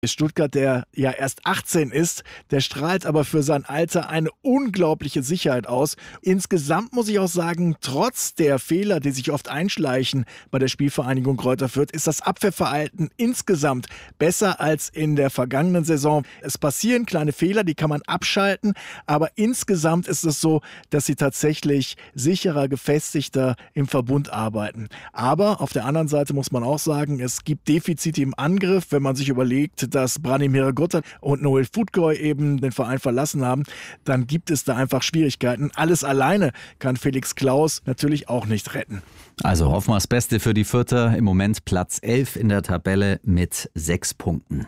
Stuttgart, der ja erst 18 ist, der strahlt aber für sein Alter eine unglaubliche Sicherheit aus. Insgesamt muss ich auch sagen, trotz der Fehler, die sich oft einschleichen bei der Spielvereinigung Greuther Fürth, ist das Abwehrverhalten insgesamt besser als in der vergangenen Saison. Es passieren kleine Fehler, die kann man abschalten, aber insgesamt ist es so, dass sie tatsächlich sicherer, gefestigter im Verbund arbeiten. Aber auf der anderen Seite muss man auch sagen, es gibt Defizite im Angriff, wenn man sich überlegt, dass Branimir Gotthard und Noel Futgoy eben den Verein verlassen haben, dann gibt es da einfach Schwierigkeiten. Alles alleine kann Felix Klaus natürlich auch nicht retten. Also hoffen wir das Beste für die Fürther. Im Moment Platz 11 in der Tabelle mit 6 Punkten.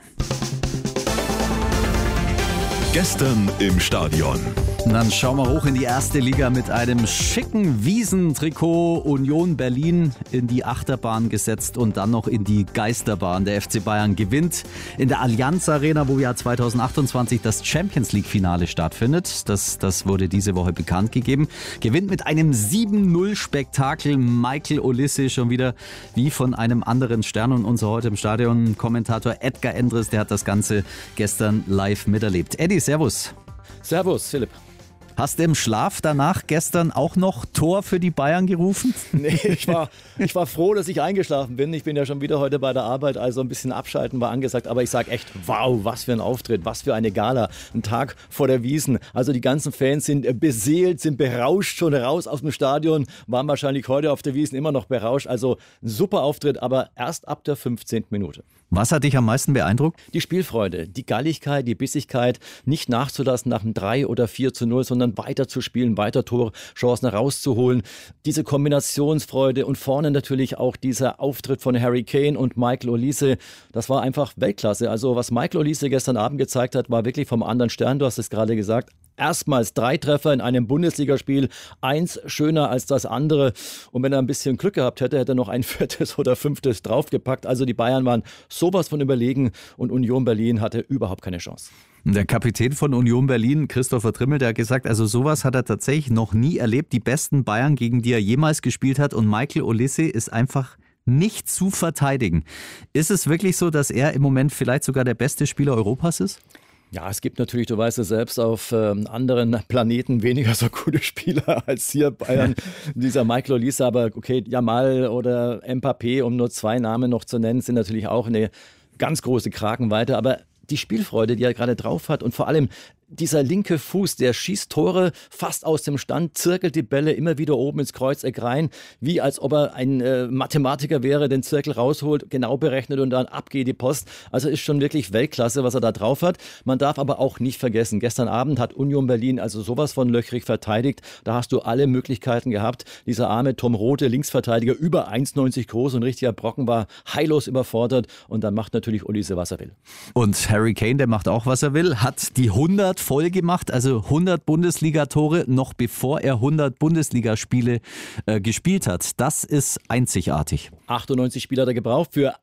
Gestern im Stadion. Dann schauen wir hoch in die erste Liga mit einem schicken Wiesentrikot. Union Berlin in die Achterbahn gesetzt und dann noch in die Geisterbahn. Der FC Bayern gewinnt in der Allianz Arena, wo ja 2028 das Champions League Finale stattfindet. Das wurde diese Woche bekannt gegeben. Gewinnt mit einem 7-0 Spektakel. Michael Olise schon wieder wie von einem anderen Stern. Und unser heute im Stadion Kommentator Edgar Endres, der hat das Ganze gestern live miterlebt. Eddie, servus. Servus, Philipp. Hast du im Schlaf danach gestern auch noch Tor für die Bayern gerufen? Nee, ich war froh, dass ich eingeschlafen bin. Ich bin ja schon wieder heute bei der Arbeit, also ein bisschen abschalten war angesagt. Aber ich sage echt, wow, was für ein Auftritt, was für eine Gala. Ein Tag vor der Wiesn. Also die ganzen Fans sind beseelt, sind berauscht schon raus aus dem Stadion. Waren wahrscheinlich heute auf der Wiesn immer noch berauscht. Also ein super Auftritt, aber erst ab der 15. Minute. Was hat dich am meisten beeindruckt? Die Spielfreude, die Galligkeit, die Bissigkeit, nicht nachzulassen nach einem 3 oder 4-0, sondern weiter zu spielen, weiter Torchancen rauszuholen. Diese Kombinationsfreude und vorne natürlich auch dieser Auftritt von Harry Kane und Michael Olise, das war einfach Weltklasse. Also was Michael Olise gestern Abend gezeigt hat, war wirklich vom anderen Stern, du hast es gerade gesagt. Erstmals 3 Treffer in einem Bundesligaspiel, 1 schöner als das andere. Und wenn er ein bisschen Glück gehabt hätte, hätte er noch ein 4. oder 5. draufgepackt. Also die Bayern waren sowas von überlegen und Union Berlin hatte überhaupt keine Chance. Der Kapitän von Union Berlin, Christopher Trimmel, der hat gesagt, also sowas hat er tatsächlich noch nie erlebt. Die besten Bayern, gegen die er jemals gespielt hat. Und Michael Olise ist einfach nicht zu verteidigen. Ist es wirklich so, dass er im Moment vielleicht sogar der beste Spieler Europas ist? Ja, es gibt natürlich, du weißt es selbst, auf anderen Planeten weniger so gute Spieler als hier Bayern. Dieser Michael Olise, aber okay, Yamal oder Mbappé, um nur 2 Namen noch zu nennen, sind natürlich auch eine ganz große Kragenweite, aber die Spielfreude, die er gerade drauf hat und vor allem dieser linke Fuß, der schießt Tore fast aus dem Stand, zirkelt die Bälle immer wieder oben ins Kreuzeck rein, wie als ob er ein Mathematiker wäre, den Zirkel rausholt, genau berechnet und dann ab geht die Post. Also ist schon wirklich Weltklasse, was er da drauf hat. Man darf aber auch nicht vergessen, gestern Abend hat Union Berlin also sowas von löchrig verteidigt. Da hast du alle Möglichkeiten gehabt. Dieser arme Tom Rothe, Linksverteidiger, über 1,90 groß und richtiger Brocken, war heillos überfordert und dann macht natürlich Olise, was er will. Und Harry Kane, der macht auch, was er will, hat die 100 voll gemacht, also 100 Bundesliga-Tore, noch bevor er 100 Bundesligaspiele gespielt hat. Das ist einzigartig. 98 Spiele hat er gebraucht für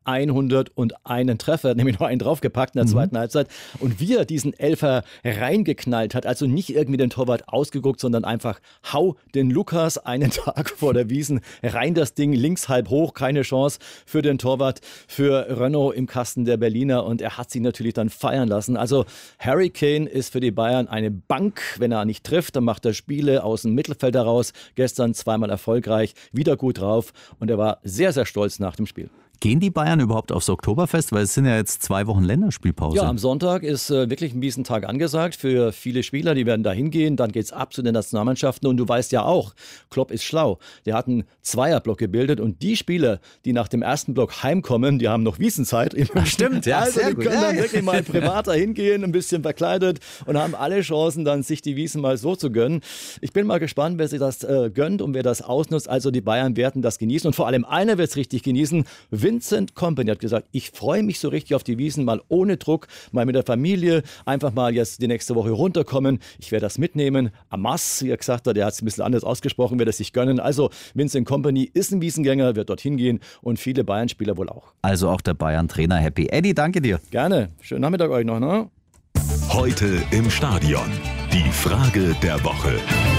101 Treffer, er hat nämlich noch einen draufgepackt in der zweiten Halbzeit. Und wie er diesen Elfer reingeknallt hat, also nicht irgendwie den Torwart ausgeguckt, sondern einfach hau den Lukas einen Tag vor der Wiesn rein das Ding, links halb hoch, keine Chance für den Torwart, für Renault im Kasten der Berliner und er hat sich natürlich dann feiern lassen. Also Harry Kane ist für die Bayern eine Bank. Wenn er nicht trifft, dann macht er Spiele aus dem Mittelfeld heraus. Gestern 2-mal erfolgreich, wieder gut drauf und er war sehr, sehr stolz nach dem Spiel. Gehen die Bayern überhaupt aufs Oktoberfest? Weil es sind ja jetzt 2 Wochen Länderspielpause. Ja, am Sonntag ist wirklich ein Wiesentag angesagt für viele Spieler. Die werden da hingehen. Dann geht's ab zu den Nationalmannschaften. Und du weißt ja auch, Klopp ist schlau. Der hat einen Zweierblock gebildet. Und die Spieler, die nach dem ersten Block heimkommen, die haben noch Wiesenzeit. Stimmt, ja, also sehr die gut. können dann wirklich mal privat da hingehen, ein bisschen verkleidet und haben alle Chancen, dann sich die Wiesn mal so zu gönnen. Ich bin mal gespannt, wer sich das gönnt und wer das ausnutzt. Also die Bayern werden das genießen. Und vor allem einer wird es richtig genießen. Vincent Kompany hat gesagt, ich freue mich so richtig auf die Wiesn, mal ohne Druck, mal mit der Familie, einfach mal jetzt die nächste Woche runterkommen. Ich werde das mitnehmen. Amas, wie er gesagt hat, der hat es ein bisschen anders ausgesprochen, wird es sich gönnen. Also Vincent Kompany ist ein Wiesengänger, wird dorthin gehen und viele Bayern-Spieler wohl auch. Also auch der Bayern-Trainer happy. Eddie, danke dir. Gerne. Schönen Nachmittag euch noch, ne? Heute im Stadion. Die Frage der Woche.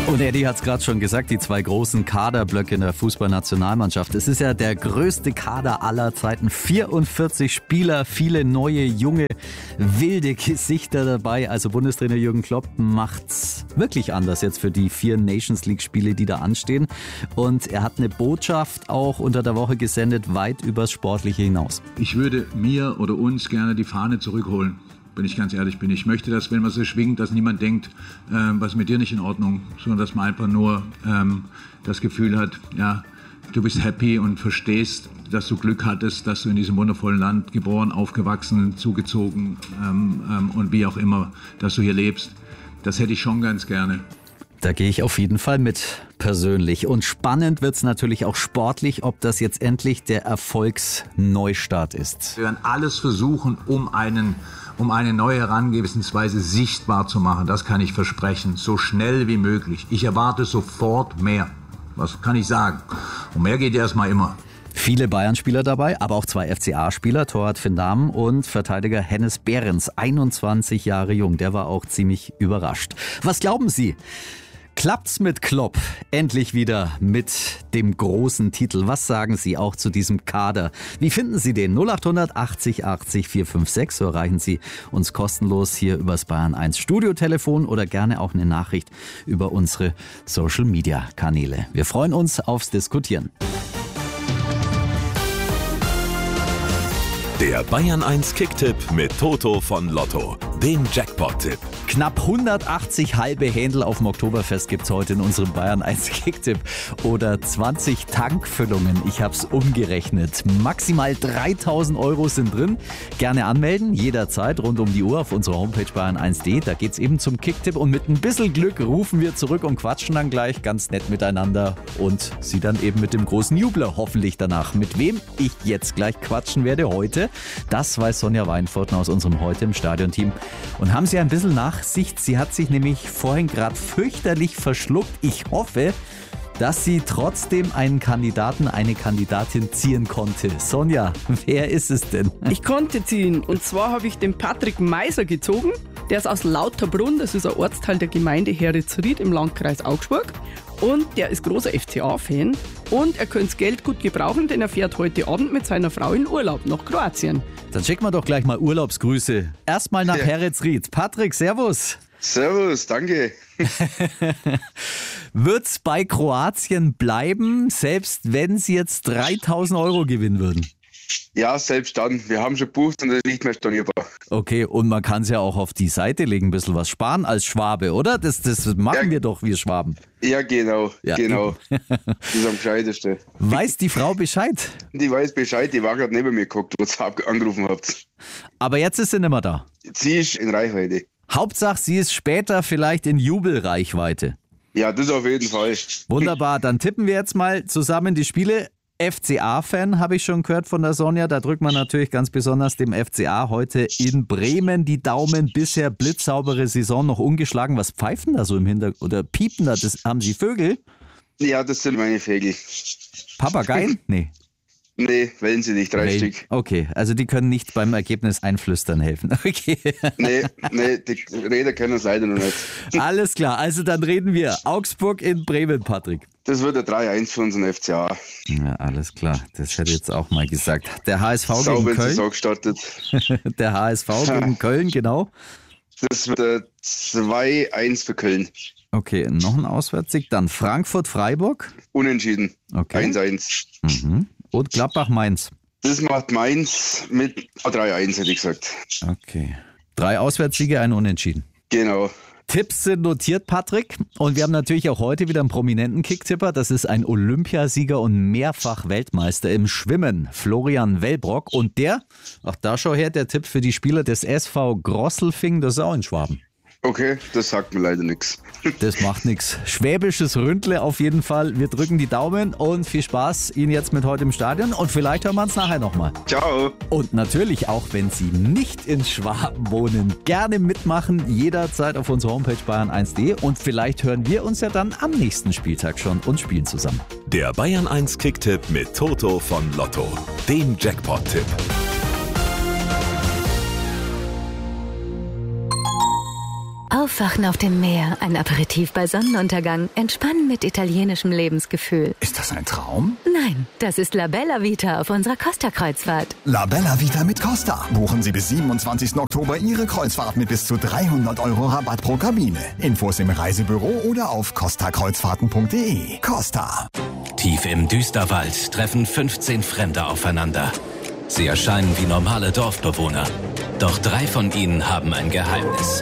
Und Eddie hat es gerade schon gesagt, die 2 großen Kaderblöcke in der Fußballnationalmannschaft. Es ist ja der größte Kader aller Zeiten. 44 Spieler, viele neue, junge, wilde Gesichter dabei. Also Bundestrainer Jürgen Klopp macht's wirklich anders jetzt für die 4 Nations League Spiele, die da anstehen. Und er hat eine Botschaft auch unter der Woche gesendet, weit übers Sportliche hinaus. Ich würde mir oder uns gerne die Fahne zurückholen. Wenn ich ganz ehrlich bin. Ich möchte, dass, wenn man so schwingt, dass niemand denkt, was mit dir nicht in Ordnung, sondern dass man einfach nur das Gefühl hat, ja, du bist happy und verstehst, dass du Glück hattest, dass du in diesem wundervollen Land geboren, aufgewachsen, zugezogen und wie auch immer, dass du hier lebst. Das hätte ich schon ganz gerne. Da gehe ich auf jeden Fall mit, persönlich. Und spannend wird es natürlich auch sportlich, ob das jetzt endlich der Erfolgsneustart ist. Wir werden alles versuchen, um eine neue Herangehensweise sichtbar zu machen. Das kann ich versprechen, so schnell wie möglich. Ich erwarte sofort mehr. Was kann ich sagen? Und mehr geht erstmal immer. Viele Bayern-Spieler dabei, aber auch 2 FCA-Spieler, Torwart Finn Dahmen und Verteidiger Hennes Behrens, 21 Jahre jung. Der war auch ziemlich überrascht. Was glauben Sie? Klappt's mit Klopp endlich wieder mit dem großen Titel? Was sagen Sie auch zu diesem Kader? Wie finden Sie den? 0800 80 80 456. So erreichen Sie uns kostenlos hier übers Bayern 1 Studiotelefon oder gerne auch eine Nachricht über unsere Social-Media-Kanäle. Wir freuen uns aufs Diskutieren. Der Bayern 1 Kicktipp mit Toto von Lotto, dem Jackpot-Tipp. Knapp 180 halbe Händel auf dem Oktoberfest gibt's heute in unserem Bayern 1 Kicktipp. Oder 20 Tankfüllungen. Ich hab's umgerechnet. Maximal 3.000 € sind drin. Gerne anmelden, jederzeit rund um die Uhr auf unserer Homepage bayern1.de. Da geht's eben zum Kicktipp und mit ein bisschen Glück rufen wir zurück und quatschen dann gleich ganz nett miteinander. Und Sie dann eben mit dem großen Jubler hoffentlich danach. Mit wem ich jetzt gleich quatschen werde heute, das weiß Sonja Weinpforten aus unserem Heute im Stadion-Team. Und haben Sie ein bisschen Nachsicht? Sie hat sich nämlich vorhin gerade fürchterlich verschluckt. Ich hoffe, dass sie trotzdem einen Kandidaten, eine Kandidatin ziehen konnte. Sonja, wer ist es denn? Ich konnte ziehen. Und zwar habe ich den Patrick Meiser gezogen. Der ist aus Lauterbrunn, das ist ein Ortsteil der Gemeinde Herritzried im Landkreis Augsburg. Und der ist großer FCA-Fan. Und er könnte das Geld gut gebrauchen, denn er fährt heute Abend mit seiner Frau in Urlaub nach Kroatien. Dann schicken wir doch gleich mal Urlaubsgrüße. Erstmal nach Herritzried. Patrick, servus. Servus, danke. Wird's bei Kroatien bleiben, selbst wenn Sie jetzt 3.000 € gewinnen würden? Ja, selbst dann. Wir haben schon gebucht und das ist nicht mehr stornierbar. Okay, und man kann es ja auch auf die Seite legen, ein bisschen was sparen als Schwabe, oder? Das machen wir doch, wir Schwaben. Ja, genau. Das ist am gescheitesten. Weiß die Frau Bescheid? Die weiß Bescheid, die war gerade neben mir geguckt, wo ihr angerufen habt. Aber jetzt ist sie nicht mehr da. Sie ist in Reichweite. Hauptsache, sie ist später vielleicht in Jubelreichweite. Ja, das auf jeden Fall. Wunderbar, dann tippen wir jetzt mal zusammen die Spiele. FCA-Fan, habe ich schon gehört von der Sonja. Da drückt man natürlich ganz besonders dem FCA heute in Bremen die Daumen. Bisher blitzsaubere Saison, noch ungeschlagen. Was pfeifen da so im Hintergrund? Oder piepen da? Haben Sie Vögel? Ja, das sind meine Vögel. Papageien? Nee. Nee, wählen Sie nicht, 3 Stück. Okay, also die können nicht beim Ergebnis einflüstern helfen. Okay. Nee, die Räder können es leider noch nicht. Alles klar, also dann reden wir. Augsburg in Bremen, Patrick. Das wird ein 3-1 für unseren FCA. Ja, alles klar, das hätte ich jetzt auch mal gesagt. Der HSV gegen Köln. Saison gestartet. Der HSV gegen Köln, genau. Das wird ein 2-1 für Köln. Okay, noch ein Auswärtssieg. Dann Frankfurt-Freiburg. Unentschieden. Okay. 1-1. Mhm. Und Gladbach-Mainz. Das macht Mainz mit 3-1, hätte ich gesagt. Okay. 3 Auswärtssiege, ein Unentschieden. Genau. Tipps sind notiert, Patrick. Und wir haben natürlich auch heute wieder einen prominenten Kicktipper. Das ist ein Olympiasieger und mehrfach Weltmeister im Schwimmen, Florian Wellbrock. Und der, ach da schau her, der Tipp für die Spieler des SV Grosselfing, das ist auch in Schwaben. Okay, das sagt mir leider nichts. Das macht nichts. Schwäbisches Ründle auf jeden Fall. Wir drücken die Daumen und viel Spaß Ihnen jetzt mit heute im Stadion. Und vielleicht hören wir uns nachher nochmal. Ciao. Und natürlich auch, wenn Sie nicht in Schwaben wohnen, gerne mitmachen. Jederzeit auf unserer Homepage bayern1.de. Und vielleicht hören wir uns ja dann am nächsten Spieltag schon und spielen zusammen. Der Bayern 1 Kicktipp mit Toto von Lotto, dem Jackpot-Tipp. Aufwachen auf dem Meer, ein Aperitif bei Sonnenuntergang, Entspannen mit italienischem Lebensgefühl. Ist das ein Traum? Nein, das ist La Bella Vita auf unserer Costa-Kreuzfahrt. La Bella Vita mit Costa. Buchen Sie bis 27. Oktober Ihre Kreuzfahrt mit bis zu 300 € Rabatt pro Kabine. Infos im Reisebüro oder auf costakreuzfahrten.de. Costa. Tief im Düsterwald treffen 15 Fremde aufeinander. Sie erscheinen wie normale Dorfbewohner. Doch 3 von ihnen haben ein Geheimnis.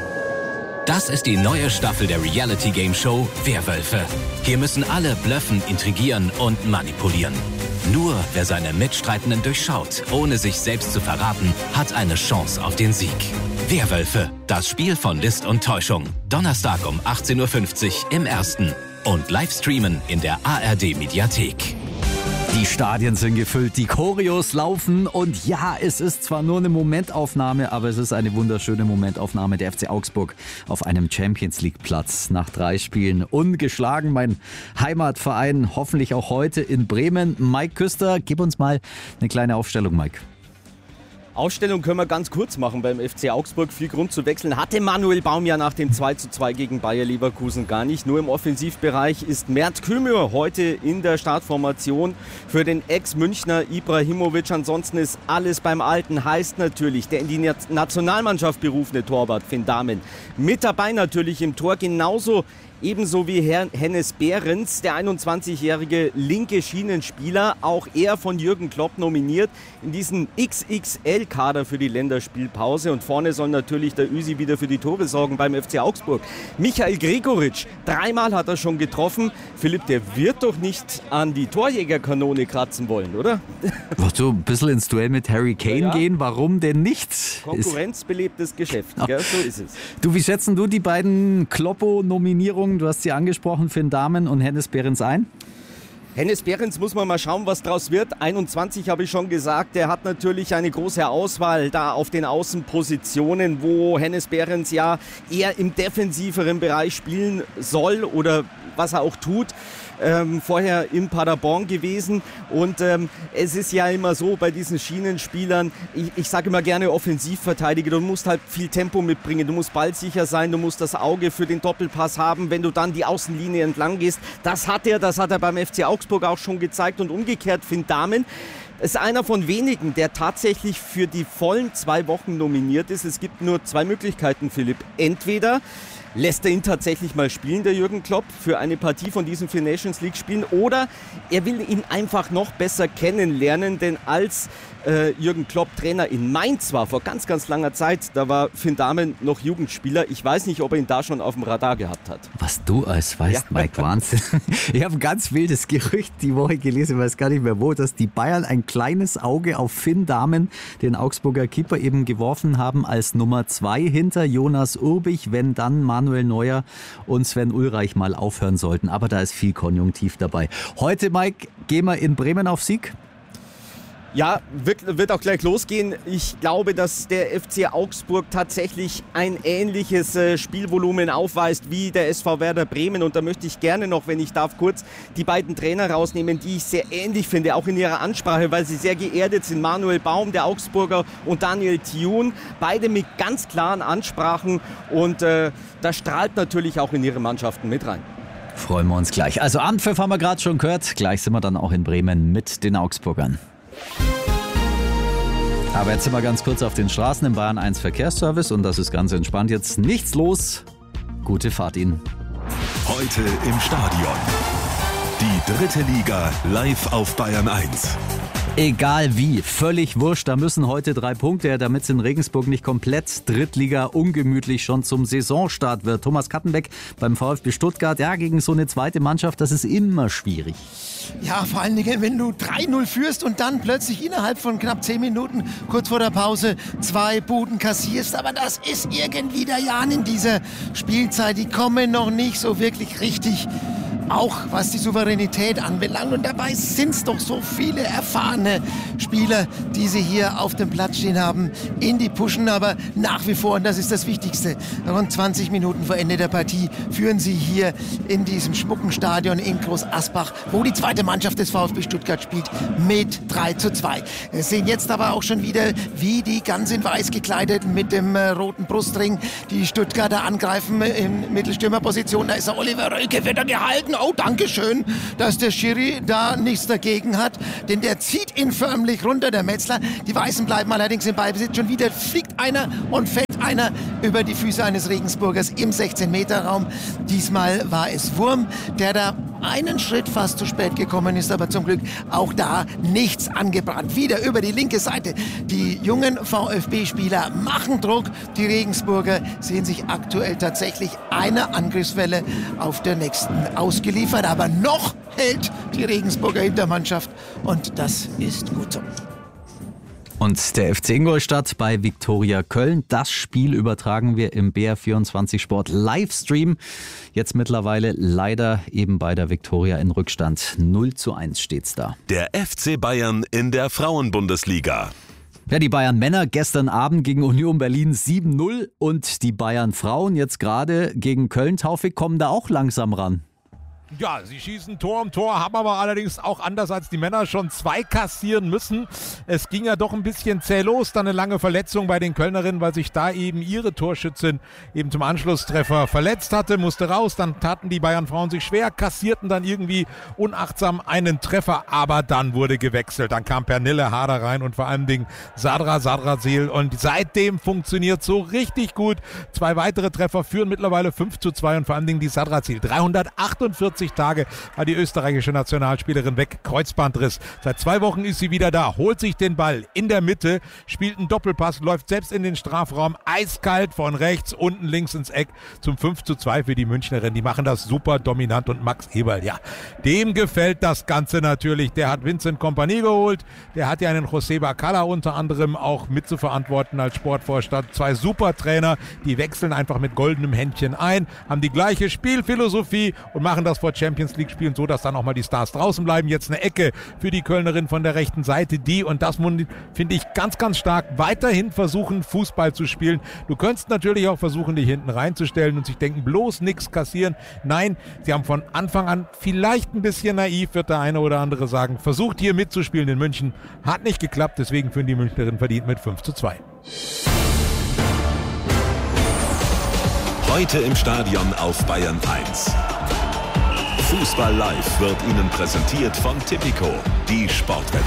Das ist die neue Staffel der Reality-Game-Show Werwölfe. Hier müssen alle bluffen, intrigieren und manipulieren. Nur wer seine Mitstreitenden durchschaut, ohne sich selbst zu verraten, hat eine Chance auf den Sieg. Werwölfe, das Spiel von List und Täuschung. Donnerstag um 18:50 Uhr im Ersten. Und Livestreamen in der ARD-Mediathek. Die Stadien sind gefüllt, die Choreos laufen und ja, es ist zwar nur eine Momentaufnahme, aber es ist eine wunderschöne Momentaufnahme. Der FC Augsburg auf einem Champions-League-Platz nach 3 Spielen ungeschlagen. Mein Heimatverein hoffentlich auch heute in Bremen. Mike Küster, gib uns mal eine kleine Aufstellung, Mike. Aufstellung können wir ganz kurz machen beim FC Augsburg. Viel Grund zu wechseln hatte Manuel Baum ja nach dem 2:2 gegen Bayer Leverkusen gar nicht. Nur im Offensivbereich ist Mert Kümmür heute in der Startformation für den Ex-Münchner Ibrahimovic. Ansonsten ist alles beim Alten. Heißt natürlich der in die Nationalmannschaft berufene Torwart Finn Dahmen. Mit dabei natürlich im Tor genauso ebenso wie Herr Hennes Behrens, der 21-jährige linke Schienenspieler, auch er von Jürgen Klopp nominiert in diesen XXL-Kader für die Länderspielpause. Und vorne soll natürlich der Üsi wieder für die Tore sorgen beim FC Augsburg. Michael Gregoritsch, 3-mal hat er schon getroffen. Philipp, der wird doch nicht an die Torjägerkanone kratzen wollen, oder? Wolltest du ein bisschen ins Duell mit Harry Kane gehen? Warum denn nicht? Konkurrenzbelebtes Geschäft, gell? So ist es. Du, wie schätzen du die beiden Kloppo-Nominierungen? Du hast sie angesprochen, Finn Dahmen und Hennes Behrens ein? Hennes Behrens muss man mal schauen, was draus wird. 21 habe ich schon gesagt. Der hat natürlich eine große Auswahl da auf den Außenpositionen, wo Hennes Behrens ja eher im defensiveren Bereich spielen soll oder was er auch tut. Vorher in Paderborn gewesen und es ist ja immer so bei diesen Schienenspielern, ich sage immer gerne Offensivverteidiger, du musst halt viel Tempo mitbringen, du musst ballsicher sein, du musst das Auge für den Doppelpass haben, wenn du dann die Außenlinie entlang gehst. Das hat er beim FC Augsburg auch schon gezeigt und umgekehrt Finn Dahmen ist einer von wenigen, der tatsächlich für die vollen 2 Wochen nominiert ist. Es gibt nur 2 Möglichkeiten, Philipp. Entweder lässt er ihn tatsächlich mal spielen, der Jürgen Klopp, für eine Partie von diesen 4 Nations League Spielen, oder er will ihn einfach noch besser kennenlernen, denn als Jürgen Klopp Trainer in Mainz war, vor ganz, ganz langer Zeit, da war Finn Dahmen noch Jugendspieler. Ich weiß nicht, ob er ihn da schon auf dem Radar gehabt hat. Was du alles weißt, ja. Mike, Wahnsinn. Ich habe ein ganz wildes Gerücht die Woche gelesen, ich weiß gar nicht mehr wo, dass die Bayern ein kleines Auge auf Finn Dahmen, den Augsburger Keeper, eben geworfen haben als Nummer 2 hinter Jonas Urbich, wenn dann Manuel Neuer und Sven Ulreich mal aufhören sollten. Aber da ist viel Konjunktiv dabei. Heute, Mike, gehen wir in Bremen auf Sieg? Ja, wird auch gleich losgehen. Ich glaube, dass der FC Augsburg tatsächlich ein ähnliches Spielvolumen aufweist wie der SV Werder Bremen. Und da möchte ich gerne noch, wenn ich darf, kurz die beiden Trainer rausnehmen, die ich sehr ähnlich finde, auch in ihrer Ansprache, weil sie sehr geerdet sind. Manuel Baum, der Augsburger, und Daniel Thioune, beide mit ganz klaren Ansprachen. Und das strahlt natürlich auch in ihre Mannschaften mit rein. Freuen wir uns gleich. Also Anpfiff haben wir gerade schon gehört. Gleich sind wir dann auch in Bremen mit den Augsburgern. Aber jetzt sind wir ganz kurz auf den Straßen im Bayern 1 Verkehrsservice und das ist ganz entspannt. Jetzt nichts los. Gute Fahrt Ihnen. Heute im Stadion. Die 3. Liga live auf Bayern 1. Egal wie, völlig wurscht, da müssen heute 3 Punkte her, damit es in Regensburg nicht komplett Drittliga ungemütlich schon zum Saisonstart wird. Thomas Kattenbeck beim VfB Stuttgart, ja, gegen so eine zweite Mannschaft, das ist immer schwierig. Ja, vor allen Dingen, wenn du 3-0 führst und dann plötzlich innerhalb von knapp 10 Minuten, kurz vor der Pause, 2 Buden kassierst. Aber das ist irgendwie der Jan in dieser Spielzeit. Die kommen noch nicht so wirklich richtig auch was die Souveränität anbelangt. Und dabei sind es doch so viele erfahrene Spieler, die sie hier auf dem Platz stehen haben, in die pushen. Aber nach wie vor, und das ist das Wichtigste, rund 20 Minuten vor Ende der Partie führen sie hier in diesem schmucken Stadion in Groß-Asbach, wo die zweite Mannschaft des VfB Stuttgart spielt, mit 3:2. Wir sehen jetzt aber auch schon wieder, wie die ganz in weiß gekleideten mit dem roten Brustring die Stuttgarter angreifen in Mittelstürmerposition. Da ist der Oliver Rölke, wird er gehalten. Oh, danke schön, dass der Schiri da nichts dagegen hat, denn der zieht ihn förmlich runter, der Metzler. Die Weißen bleiben allerdings im Ballbesitz. Schon wieder fliegt einer und fällt einer über die Füße eines Regensburgers im 16-Meter-Raum. Diesmal war es Wurm, der da einen Schritt fast zu spät gekommen ist, aber zum Glück auch da nichts angebrannt. Wieder über die linke Seite. Die jungen VfB-Spieler machen Druck. Die Regensburger sehen sich aktuell tatsächlich einer Angriffswelle auf der nächsten ausgeliefert. Aber noch hält die Regensburger Hintermannschaft und das ist gut so. Und der FC Ingolstadt bei Viktoria Köln. Das Spiel übertragen wir im BR24 Sport Livestream. Jetzt mittlerweile leider eben bei der Viktoria in Rückstand. 0:1 steht's da. Der FC Bayern in der Frauenbundesliga. Ja, die Bayern Männer gestern Abend gegen Union Berlin 7:0 und die Bayern Frauen jetzt gerade gegen Köln. Taufik, kommen da auch langsam ran. Ja, sie schießen Tor um Tor, haben aber allerdings auch anders als die Männer schon 2 kassieren müssen. Es ging ja doch ein bisschen zäh los, dann eine lange Verletzung bei den Kölnerinnen, weil sich da eben ihre Torschützin eben zum Anschlusstreffer verletzt hatte, musste raus. Dann taten die Bayern-Frauen sich schwer, kassierten dann irgendwie unachtsam einen Treffer, aber dann wurde gewechselt. Dann kam Pernille Harder rein und vor allem Sadrazil und seitdem funktioniert so richtig gut. 2 weitere Treffer führen mittlerweile 5:2 und vor allem die Sadrazil. 348 Tage war die österreichische Nationalspielerin weg, Kreuzbandriss. Seit 2 Wochen ist sie wieder da, holt sich den Ball in der Mitte, spielt einen Doppelpass, läuft selbst in den Strafraum, eiskalt von rechts, unten links ins Eck zum 5:2 für die Münchnerin. Die machen das super dominant und Max Eberl, ja, dem gefällt das Ganze natürlich. Der hat Vincent Kompany geholt, der hat ja einen José Bacala unter anderem auch mitzuverantworten als Sportvorstand. 2 super Trainer, die wechseln einfach mit goldenem Händchen ein, haben die gleiche Spielphilosophie und machen das vor Champions League spielen, so dass dann auch mal die Stars draußen bleiben. Jetzt eine Ecke für die Kölnerin von der rechten Seite, die, und das finde ich ganz, ganz stark, weiterhin versuchen, Fußball zu spielen. Du könntest natürlich auch versuchen, dich hinten reinzustellen und sich denken, bloß nichts kassieren. Nein, sie haben von Anfang an vielleicht ein bisschen naiv, wird der eine oder andere sagen, versucht hier mitzuspielen in München. Hat nicht geklappt, deswegen führen die Münchnerinnen verdient mit 5:2. Heute im Stadion auf Bayern 1. Fußball Live wird Ihnen präsentiert von Tipico, die Sportwette.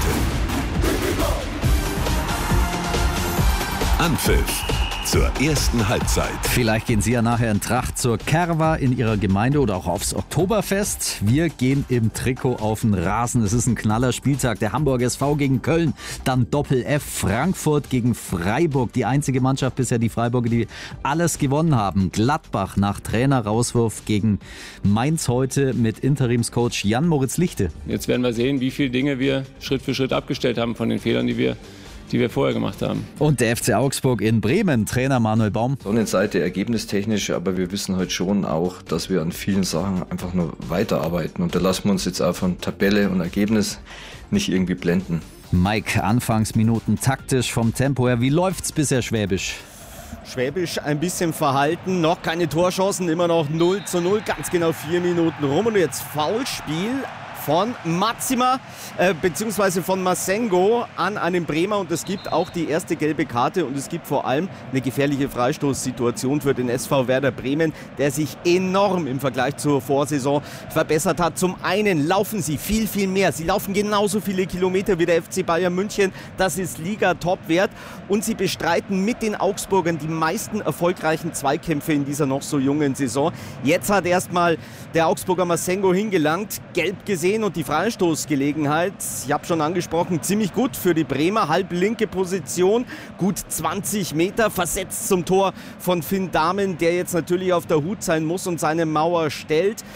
Anpfiff zur ersten Halbzeit. Vielleicht gehen Sie ja nachher in Tracht zur Kerwa in Ihrer Gemeinde oder auch aufs Oktoberfest. Wir gehen im Trikot auf den Rasen. Es ist ein knaller Spieltag. Der Hamburger SV gegen Köln, dann Doppel-F Frankfurt gegen Freiburg. Die einzige Mannschaft bisher, die Freiburger, die alles gewonnen haben. Gladbach nach Trainer-Rauswurf gegen Mainz heute mit Interimscoach Jan-Moritz Lichte. Jetzt werden wir sehen, wie viele Dinge wir Schritt für Schritt abgestellt haben von den Fehlern, die wir vorher gemacht haben. Und der FC Augsburg in Bremen, Trainer Manuel Baum. Sonnenseite ergebnistechnisch, aber wir wissen heute schon auch, dass wir an vielen Sachen einfach nur weiterarbeiten. Und da lassen wir uns jetzt auch von Tabelle und Ergebnis nicht irgendwie blenden. Mike, Anfangsminuten taktisch vom Tempo her. Wie läuft's bisher Schwäbisch? Schwäbisch ein bisschen verhalten, noch keine Torchancen, immer noch 0:0, ganz genau 4 Minuten rum und jetzt Foulspiel von Matsima bzw. von Masengo an einem Bremer und es gibt auch die erste gelbe Karte und es gibt vor allem eine gefährliche Freistoßsituation für den SV Werder Bremen, der sich enorm im Vergleich zur Vorsaison verbessert hat. Zum einen laufen sie viel, viel mehr. Sie laufen genauso viele Kilometer wie der FC Bayern München. Das ist Liga-Top-Wert und sie bestreiten mit den Augsburgern die meisten erfolgreichen Zweikämpfe in dieser noch so jungen Saison. Jetzt hat erstmal der Augsburger Masengo hingelangt, gelb gesehen und die Freistoßgelegenheit, ich habe schon angesprochen, ziemlich gut für die Bremer, halblinke Position, gut 20 Meter, versetzt zum Tor von Finn Dahmen, der jetzt natürlich auf der Hut sein muss und seine Mauer stellt.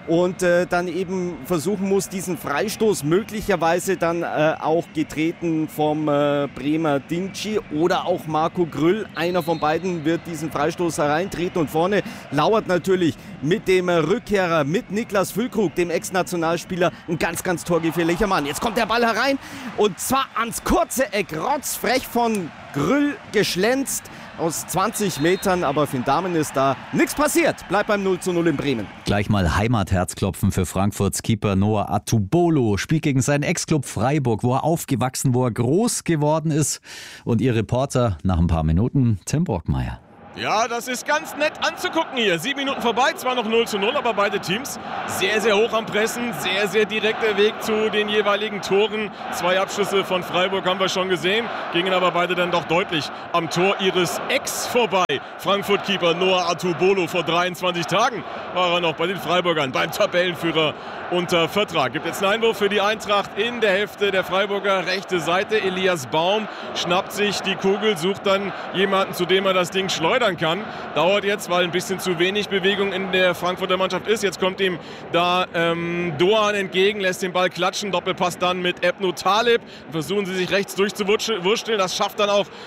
und dann eben versuchen muss, diesen Freistoß möglicherweise dann auch getreten vom Bremer Dinci oder auch Marco Grüll. Einer von beiden wird diesen Freistoß hereintreten und vorne lauert natürlich mit dem Rückkehrer, mit Niklas Füllkrug, dem Ex-Nationalspieler, ein ganz, ganz torgefährlicher Mann. Jetzt kommt der Ball herein und zwar ans kurze Eck, rotzfrech von Grüll geschlänzt aus 20 Metern, aber für den Damen ist da nichts passiert. Bleibt beim 0:0 in Bremen. Gleich mal Heimatherzklopfen für Frankfurts Keeper Noah Atubolo. Spielt gegen seinen Ex-Club Freiburg, wo er aufgewachsen, wo er groß geworden ist. Und ihr Reporter nach ein paar Minuten, Tim Brockmeier. Ja, das ist ganz nett anzugucken hier. 7 Minuten vorbei, zwar noch 0:0, aber beide Teams sehr, sehr hoch am Pressen. Sehr, sehr direkter Weg zu den jeweiligen Toren. 2 Abschlüsse von Freiburg haben wir schon gesehen, gingen aber beide dann doch deutlich am Tor ihres Ex vorbei. Frankfurt-Keeper Noah Atubolo, vor 23 Tagen war er noch bei den Freiburgern, beim Tabellenführer unter Vertrag. Gibt jetzt einen Einwurf für die Eintracht in der Hälfte der Freiburger, rechte Seite. Elias Baum schnappt sich die Kugel, sucht dann jemanden, zu dem er das Ding schleudern kann. Dauert jetzt, weil ein bisschen zu wenig Bewegung in der Frankfurter Mannschaft ist. Jetzt kommt ihm da Doan entgegen, lässt den Ball klatschen. Doppelpass dann mit Ebnu Talib. Versuchen sie sich rechts durchzuwursteln. Das schafft dann auch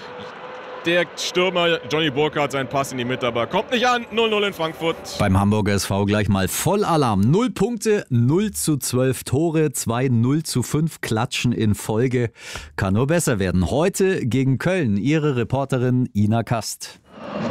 der Stürmer Johnny Burkhardt, seinen Pass in die Mitte, aber kommt nicht an. 0:0 in Frankfurt. Beim Hamburger SV gleich mal Vollalarm. 0 Punkte, 0:12 Tore, 2 0:5 Klatschen in Folge. Kann nur besser werden. Heute gegen Köln. Ihre Reporterin Ina Kast.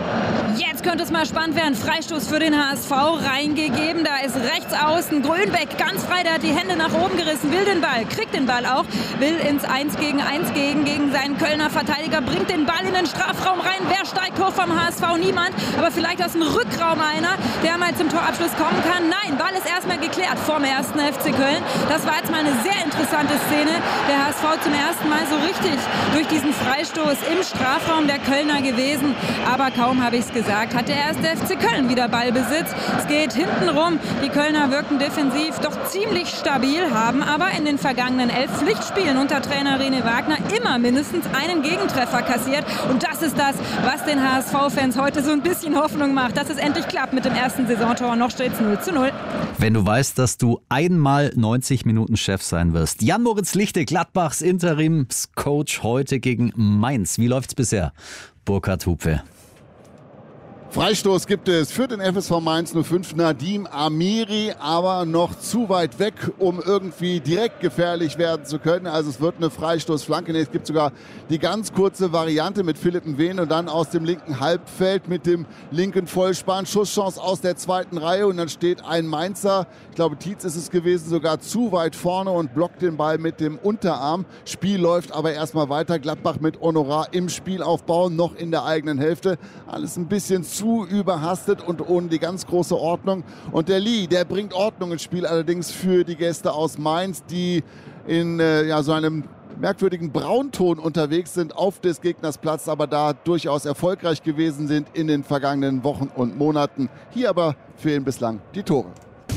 Jetzt könnte es mal spannend werden. Freistoß für den HSV reingegeben. Da ist rechts außen Grönbeck ganz frei. Der hat die Hände nach oben gerissen, will den Ball, kriegt den Ball auch, will ins 1 gegen 1 gegen seinen Kölner Verteidiger, bringt den Ball in den Strafraum rein. Wer steigt hoch vom HSV? Niemand. Aber vielleicht aus dem Rückraum einer, der mal zum Torabschluss kommen kann. Nein, Ball ist erstmal geklärt vom 1. FC Köln. Das war jetzt mal eine sehr interessante Szene. Der HSV zum ersten Mal so richtig durch diesen Freistoß im Strafraum der Kölner gewesen. Aber kaum habe ich es gesagt, hat der 1. FC Köln wieder Ballbesitz. Es geht hinten rum. Die Kölner wirken defensiv doch ziemlich stabil, haben aber in den vergangenen 11 Pflichtspielen unter Trainer René Wagner immer mindestens einen Gegentreffer kassiert. Und das ist das, was den HSV-Fans heute so ein bisschen Hoffnung macht, dass es endlich klappt mit dem ersten Saisontor. Noch steht es 0:0. Wenn du weißt, dass du einmal 90 Minuten Chef sein wirst. Jan-Moritz Lichte, Gladbachs Interimscoach, heute gegen Mainz. Wie läuft's bisher? Burkhard Hupfe. Freistoß gibt es für den FSV Mainz 05, Nadim Amiri, aber noch zu weit weg, um irgendwie direkt gefährlich werden zu können. Also es wird eine Freistoßflanke. Es gibt sogar die ganz kurze Variante mit Philipp Nwene und dann aus dem linken Halbfeld mit dem linken Vollspann. Schusschance aus der zweiten Reihe und dann steht ein Mainzer, ich glaube Tietz ist es gewesen, sogar zu weit vorne und blockt den Ball mit dem Unterarm. Spiel läuft aber erstmal weiter. Gladbach mit Honorar im Spielaufbau, noch in der eigenen Hälfte. Alles ein bisschen zu überhastet und ohne die ganz große Ordnung. Und der Lee, der bringt Ordnung ins Spiel, allerdings für die Gäste aus Mainz, die in so einem merkwürdigen Braunton unterwegs sind auf des Gegners Platz, aber da durchaus erfolgreich gewesen sind in den vergangenen Wochen und Monaten. Hier aber fehlen bislang die Tore.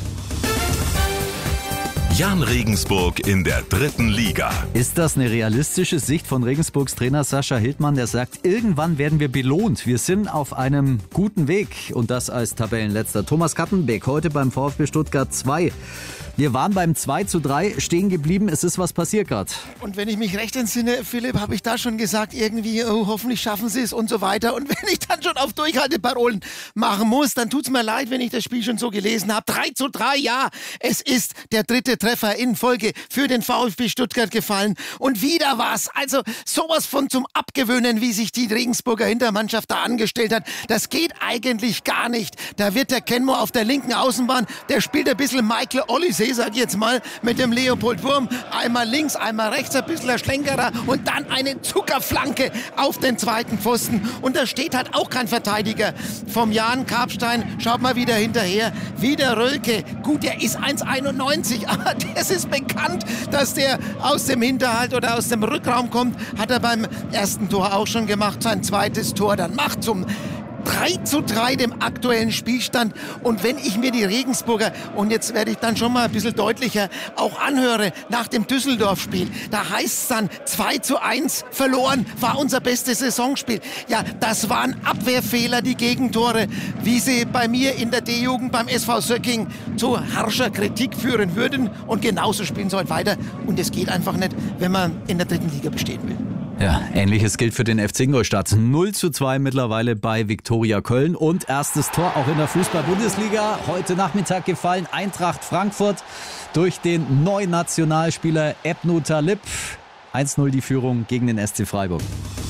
Jan Regensburg in der 3. Liga. Ist das eine realistische Sicht von Regensburgs Trainer Sascha Hildmann, der sagt, irgendwann werden wir belohnt. Wir sind auf einem guten Weg und das als Tabellenletzter. Thomas Kattenbeck heute beim VfB Stuttgart 2. Wir waren beim 2:3 stehen geblieben. Es ist was passiert gerade. Und wenn ich mich recht entsinne, Philipp, habe ich da schon gesagt, irgendwie, oh, hoffentlich schaffen sie es und so weiter. Und wenn ich dann schon auf Durchhalteparolen machen muss, dann tut es mir leid, wenn ich das Spiel schon so gelesen habe. 3:3, ja, es ist der 3. Treffer in Folge für den VfB Stuttgart gefallen. Und wieder was. Also sowas von zum Abgewöhnen, wie sich die Regensburger Hintermannschaft da angestellt hat. Das geht eigentlich gar nicht. Da wird der Kenmo auf der linken Außenbahn, der spielt ein bisschen Michael Oliseh, sag ich jetzt mal, mit dem Leopold Wurm. Einmal links, einmal rechts, ein bisschen ein Schlenkerer und dann eine Zuckerflanke auf den zweiten Pfosten. Und da steht halt auch kein Verteidiger vom Jan Karpstein. Schaut mal wieder hinterher. Wieder Rölke. Gut, der ist 1,91, aber es ist bekannt, dass der aus dem Hinterhalt oder aus dem Rückraum kommt. Hat er beim ersten Tor auch schon gemacht. Sein zweites Tor dann macht zum 3:3 dem aktuellen Spielstand. Und wenn ich mir die Regensburger, und jetzt werde ich dann schon mal ein bisschen deutlicher, auch anhöre nach dem Düsseldorf-Spiel, da heißt es dann 2:1 verloren, war unser bestes Saisonspiel. Ja, das waren Abwehrfehler, die Gegentore, wie sie bei mir in der D-Jugend beim SV Söcking zu harscher Kritik führen würden. Und genauso spielen sie heute weiter. Und es geht einfach nicht, wenn man in der 3. Liga bestehen will. Ja, Ähnliches gilt für den FC Ingolstadt. 0:2 mittlerweile bei Viktoria Köln und erstes Tor auch in der Fußball-Bundesliga. Heute Nachmittag gefallen, Eintracht Frankfurt durch den neuen Nationalspieler Ebnu Talib. 1:0 die Führung gegen den SC Freiburg.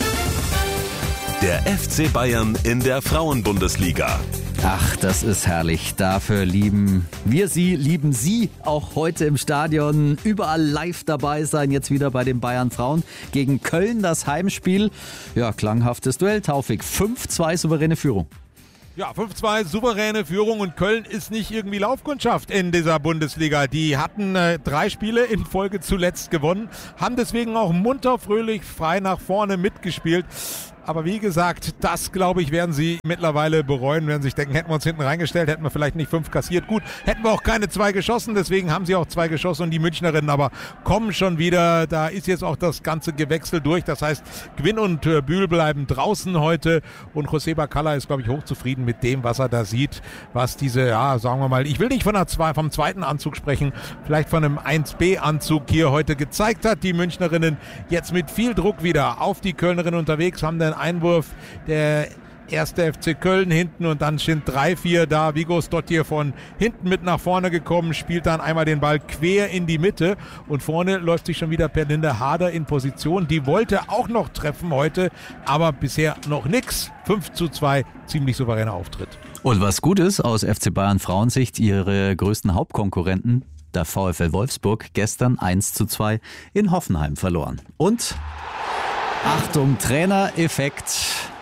Der FC Bayern in der Frauenbundesliga. Ach, das ist herrlich. Dafür lieben wir Sie, lieben Sie auch heute im Stadion. Überall live dabei sein. Jetzt wieder bei den Bayern Frauen gegen Köln, das Heimspiel. Ja, klanghaftes Duell, Taufik. 5:2 souveräne Führung. Ja, 5:2 souveräne Führung und Köln ist nicht irgendwie Laufkundschaft in dieser Bundesliga. Die hatten 3 Spiele in Folge zuletzt gewonnen, haben deswegen auch munter, fröhlich, frei nach vorne mitgespielt. Aber wie gesagt, das, glaube ich, werden sie mittlerweile bereuen, werden sich denken, hätten wir uns hinten reingestellt, hätten wir vielleicht nicht 5 kassiert. Gut, hätten wir auch keine 2 geschossen, deswegen haben sie auch 2 geschossen und die Münchnerinnen aber kommen schon wieder. Da ist jetzt auch das ganze Gewechsel durch. Das heißt, Gwinn und Bühl bleiben draußen heute und José Bacalla ist, glaube ich, hochzufrieden mit dem, was er da sieht, was diese, ja, sagen wir mal, ich will nicht vom zweiten Anzug sprechen, vielleicht von einem 1B-Anzug hier heute gezeigt hat. Die Münchnerinnen jetzt mit viel Druck wieder auf die Kölnerinnen unterwegs, haben den Einwurf der erste FC Köln hinten und dann sind 3-4 da. Viggo Stottier von hinten mit nach vorne gekommen, spielt dann einmal den Ball quer in die Mitte und vorne läuft sich schon wieder Pernille Harder in Position. Die wollte auch noch treffen heute, aber bisher noch nix. 5:2, ziemlich souveräner Auftritt. Und was gut ist aus FC Bayern Frauensicht, ihre größten Hauptkonkurrenten, der VfL Wolfsburg, gestern 1:2 in Hoffenheim verloren. Und Achtung, Trainereffekt.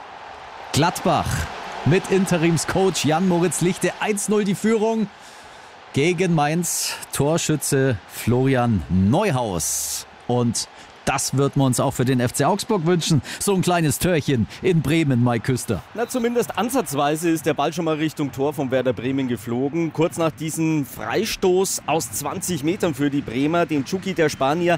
Gladbach mit Interimscoach Jan-Moritz Lichte. 1:0 die Führung gegen Mainz. Torschütze Florian Neuhaus. Und das wird man uns auch für den FC Augsburg wünschen. So ein kleines Törchen in Bremen, Mike Küster. Na, zumindest ansatzweise ist der Ball schon mal Richtung Tor von Werder Bremen geflogen. Kurz nach diesem Freistoß aus 20 Metern für die Bremer, den Chucky, der Spanier,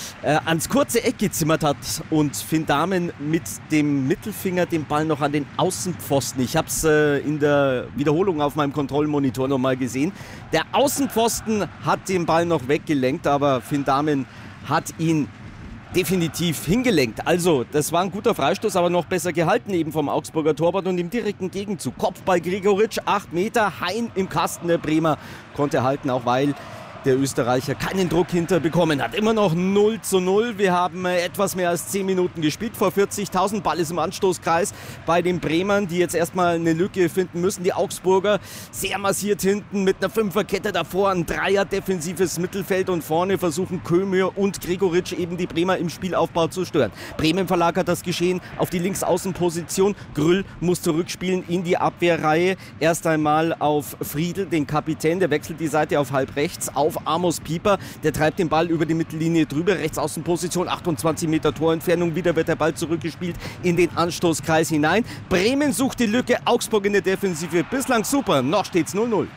ans kurze Eck gezimmert hat und Finn Dahmen mit dem Mittelfinger den Ball noch an den Außenpfosten. Ich habe es in der Wiederholung auf meinem Kontrollmonitor noch mal gesehen. Der Außenpfosten hat den Ball noch weggelenkt, aber Finn Dahmen hat ihn definitiv hingelenkt. Also, das war ein guter Freistoß, aber noch besser gehalten eben vom Augsburger Torwart und im direkten Gegenzug. Kopfball Gregoritsch, 8 Meter, Hein im Kasten der Bremer konnte halten, auch weil der Österreicher keinen Druck hinterbekommen hat. Immer noch 0:0. Wir haben etwas mehr als 10 Minuten gespielt vor 40.000. Ball ist im Anstoßkreis bei den Bremern, die jetzt erstmal eine Lücke finden müssen. Die Augsburger sehr massiert hinten mit einer 5er-Kette davor, ein 3er defensives Mittelfeld und vorne versuchen Kömür und Gregoritsch eben die Bremer im Spielaufbau zu stören. Bremen verlagert das Geschehen auf die Linksaußenposition. Grüll muss zurückspielen in die Abwehrreihe. Erst einmal auf Friedl, den Kapitän, der wechselt die Seite auf halb rechts, auf Amos Pieper, der treibt den Ball über die Mittellinie drüber, Rechtsaußenposition, 28 Meter Torentfernung, wieder wird der Ball zurückgespielt in den Anstoßkreis hinein. Bremen sucht die Lücke, Augsburg in der Defensive, bislang super, noch steht's 0:0.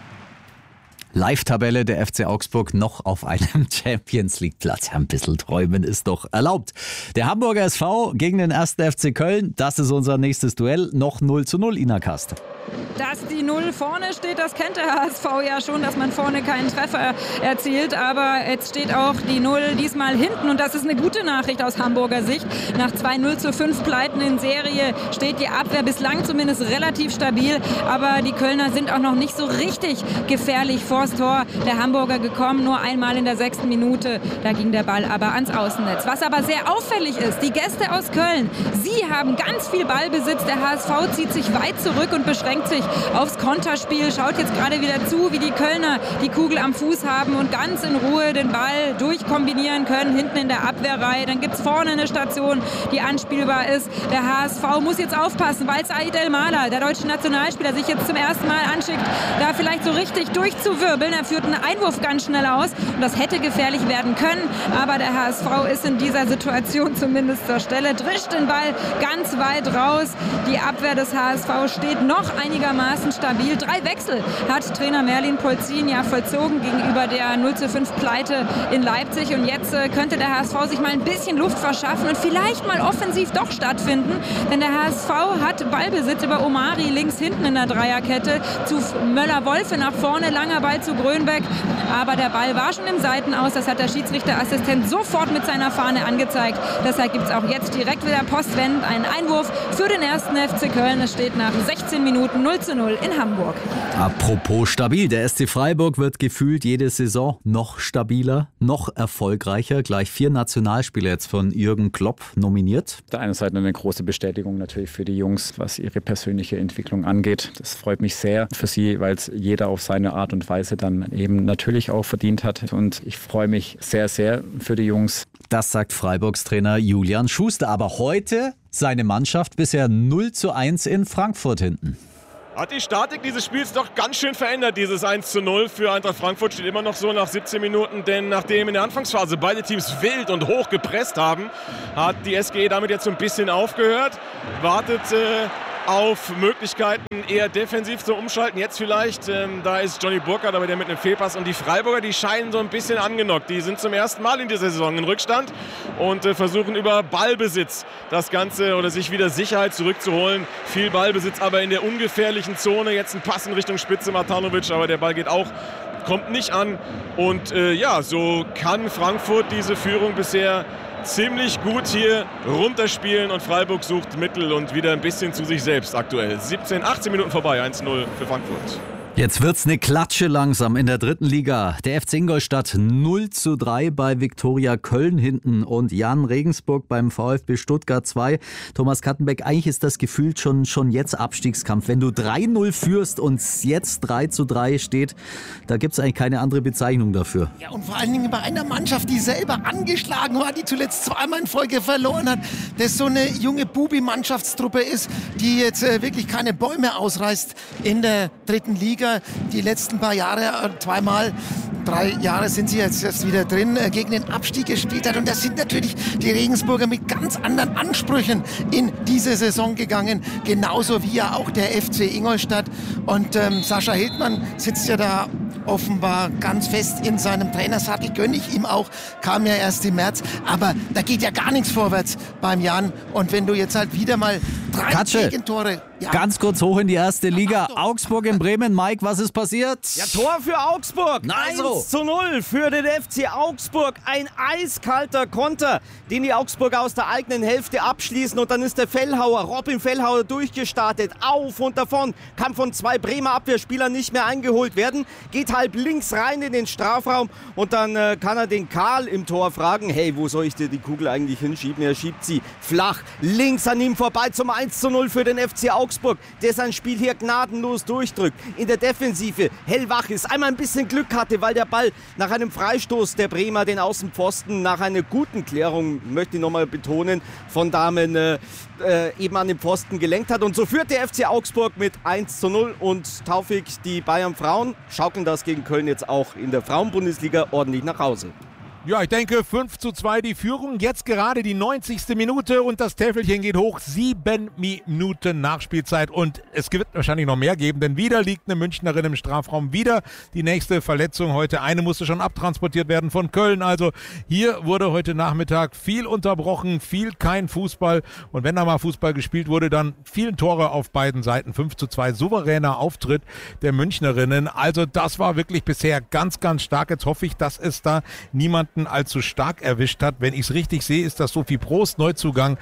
Live-Tabelle der FC Augsburg noch auf einem Champions-League-Platz. Ja, ein bisschen träumen ist doch erlaubt. Der Hamburger SV gegen den 1. FC Köln, das ist unser nächstes Duell. Noch 0:0, Ina Kaste. Dass die 0 vorne steht, das kennt der HSV ja schon, dass man vorne keinen Treffer erzielt. Aber jetzt steht auch die 0 diesmal hinten und das ist eine gute Nachricht aus Hamburger Sicht. Nach 2 0:5 Pleiten in Serie steht die Abwehr bislang zumindest relativ stabil. Aber die Kölner sind auch noch nicht so richtig gefährlich vors Tor der Hamburger gekommen. Nur einmal in der 6. Minute, da ging der Ball aber ans Außennetz. Was aber sehr auffällig ist, die Gäste aus Köln, sie haben ganz viel Ballbesitz. Der HSV zieht sich weit zurück und beschränkt beschränkt sich aufs Konterspiel, schaut jetzt gerade wieder zu, wie die Kölner die Kugel am Fuß haben und ganz in Ruhe den Ball durchkombinieren können, hinten in der Abwehrreihe. Dann gibt es vorne eine Station, die anspielbar ist. Der HSV muss jetzt aufpassen, weil Said El-Mala, der deutsche Nationalspieler, sich jetzt zum ersten Mal anschickt, da vielleicht so richtig durchzuwirbeln. Er führt einen Einwurf ganz schnell aus und das hätte gefährlich werden können, aber der HSV ist in dieser Situation zumindest zur Stelle, drischt den Ball ganz weit raus. Die Abwehr des HSV steht noch einigermaßen stabil. 3 Wechsel hat Trainer Merlin Polzin ja vollzogen gegenüber der 0:5 Pleite in Leipzig und jetzt könnte der HSV sich mal ein bisschen Luft verschaffen und vielleicht mal offensiv doch stattfinden, denn der HSV hat Ballbesitz über Omari links hinten in der Dreierkette zu Möller-Wolfe nach vorne, langer Ball zu Grönbeck, aber der Ball war schon im Seitenaus, das hat der Schiedsrichterassistent sofort mit seiner Fahne angezeigt. Deshalb gibt es auch jetzt direkt wieder postwendend einen Einwurf für den 1. FC Köln. Es steht nach 16 Minuten 0:0 in Hamburg. Apropos stabil, der SC Freiburg wird gefühlt jede Saison noch stabiler, noch erfolgreicher. Gleich 4 Nationalspieler jetzt von Jürgen Klopp nominiert. Auf der einen Seite eine große Bestätigung natürlich für die Jungs, was ihre persönliche Entwicklung angeht. Das freut mich sehr für sie, weil es jeder auf seine Art und Weise dann eben natürlich auch verdient hat. Und ich freue mich sehr, sehr für die Jungs. Das sagt Freiburgs Trainer Julian Schuster. Aber heute seine Mannschaft bisher 0:1 in Frankfurt hinten. Hat die Statik dieses Spiels doch ganz schön verändert, dieses 1:0 für Eintracht Frankfurt. Steht immer noch so nach 17 Minuten, denn nachdem in der Anfangsphase beide Teams wild und hoch gepresst haben, hat die SGE damit jetzt so ein bisschen aufgehört, wartet auf Möglichkeiten eher defensiv zu umschalten. Jetzt vielleicht, da ist Johnny Burkhardt, aber der mit einem Fehlpass. Und die Freiburger, die scheinen so ein bisschen angenockt. Die sind zum ersten Mal in dieser Saison in Rückstand und versuchen über Ballbesitz das Ganze oder sich wieder Sicherheit zurückzuholen. Viel Ballbesitz, aber in der ungefährlichen Zone. Jetzt ein Pass in Richtung Spitze Matanovic, aber der Ball geht auch, kommt nicht an. Und ja, so kann Frankfurt diese Führung bisher ziemlich gut hier runterspielen und Freiburg sucht Mittel und wieder ein bisschen zu sich selbst aktuell. 18 Minuten vorbei, 1:0 für Frankfurt. Jetzt wird's eine Klatsche langsam in der 3. Liga. Der FC Ingolstadt 0:3 bei Viktoria Köln hinten und Jan Regensburg beim VfB Stuttgart 2. Thomas Kattenbeck, eigentlich ist das gefühlt schon jetzt Abstiegskampf. Wenn du 3:0 führst und jetzt 3:3 steht, da gibt's eigentlich keine andere Bezeichnung dafür. Ja, und vor allen Dingen bei einer Mannschaft, die selber angeschlagen war, die zuletzt 2-mal in Folge verloren hat, das so eine junge Bubi-Mannschaftstruppe ist, die jetzt wirklich keine Bäume ausreißt in der 3. Liga. Die letzten paar Jahre, 3 Jahre sind sie jetzt erst wieder drin, gegen den Abstieg gespielt hat. Und das sind natürlich die Regensburger mit ganz anderen Ansprüchen in diese Saison gegangen. Genauso wie ja auch der FC Ingolstadt. Und Sascha Hildmann sitzt ja da offenbar ganz fest in seinem Trainersattel. Gönne ich ihm auch. Kam ja erst im März. Aber da geht ja gar nichts vorwärts beim Jan. Und wenn du jetzt halt wieder mal 3 Gegentore... Ja. Ganz kurz hoch in die 1. Liga. Augsburg in Bremen. Mike, was ist passiert? Ja, Tor für Augsburg. 1:0 für den FC Augsburg. Ein eiskalter Konter, den die Augsburger aus der eigenen Hälfte abschließen. Und dann ist der Robin Fellhauer durchgestartet. Auf und davon. Kann von 2 Bremer Abwehrspielern nicht mehr eingeholt werden. Geht halb links rein in den Strafraum. Und dann kann er den Karl im Tor fragen, hey, wo soll ich dir die Kugel eigentlich hinschieben? Er schiebt sie flach links an ihm vorbei zum 1:0 für den FC Augsburg, der sein Spiel hier gnadenlos durchdrückt. In der Defensive hellwach ist, einmal ein bisschen Glück hatte, weil der Ball nach einem Freistoß der Bremer den Außenpfosten nach einer guten Klärung, möchte ich nochmal betonen, von Damen eben an den Pfosten gelenkt hat. Und so führt der FC Augsburg mit 1:0 und Taufik, die Bayern Frauen, schaukeln das gegen Köln jetzt auch in der Frauenbundesliga ordentlich nach Hause. Ja, ich denke 5:2 die Führung. Jetzt gerade die 90. Minute und das Täfelchen geht hoch. 7 Minuten Nachspielzeit und es wird wahrscheinlich noch mehr geben, denn wieder liegt eine Münchnerin im Strafraum. Wieder die nächste Verletzung heute. Eine musste schon abtransportiert werden von Köln. Also hier wurde heute Nachmittag viel unterbrochen, kein Fußball. Und wenn da mal Fußball gespielt wurde, dann vielen Tore auf beiden Seiten. 5:2 souveräner Auftritt der Münchnerinnen. Also das war wirklich bisher ganz, ganz stark. Jetzt hoffe ich, dass es da niemanden allzu stark erwischt hat. Wenn ich es richtig sehe, ist das Sophie Prost, Neuzugang,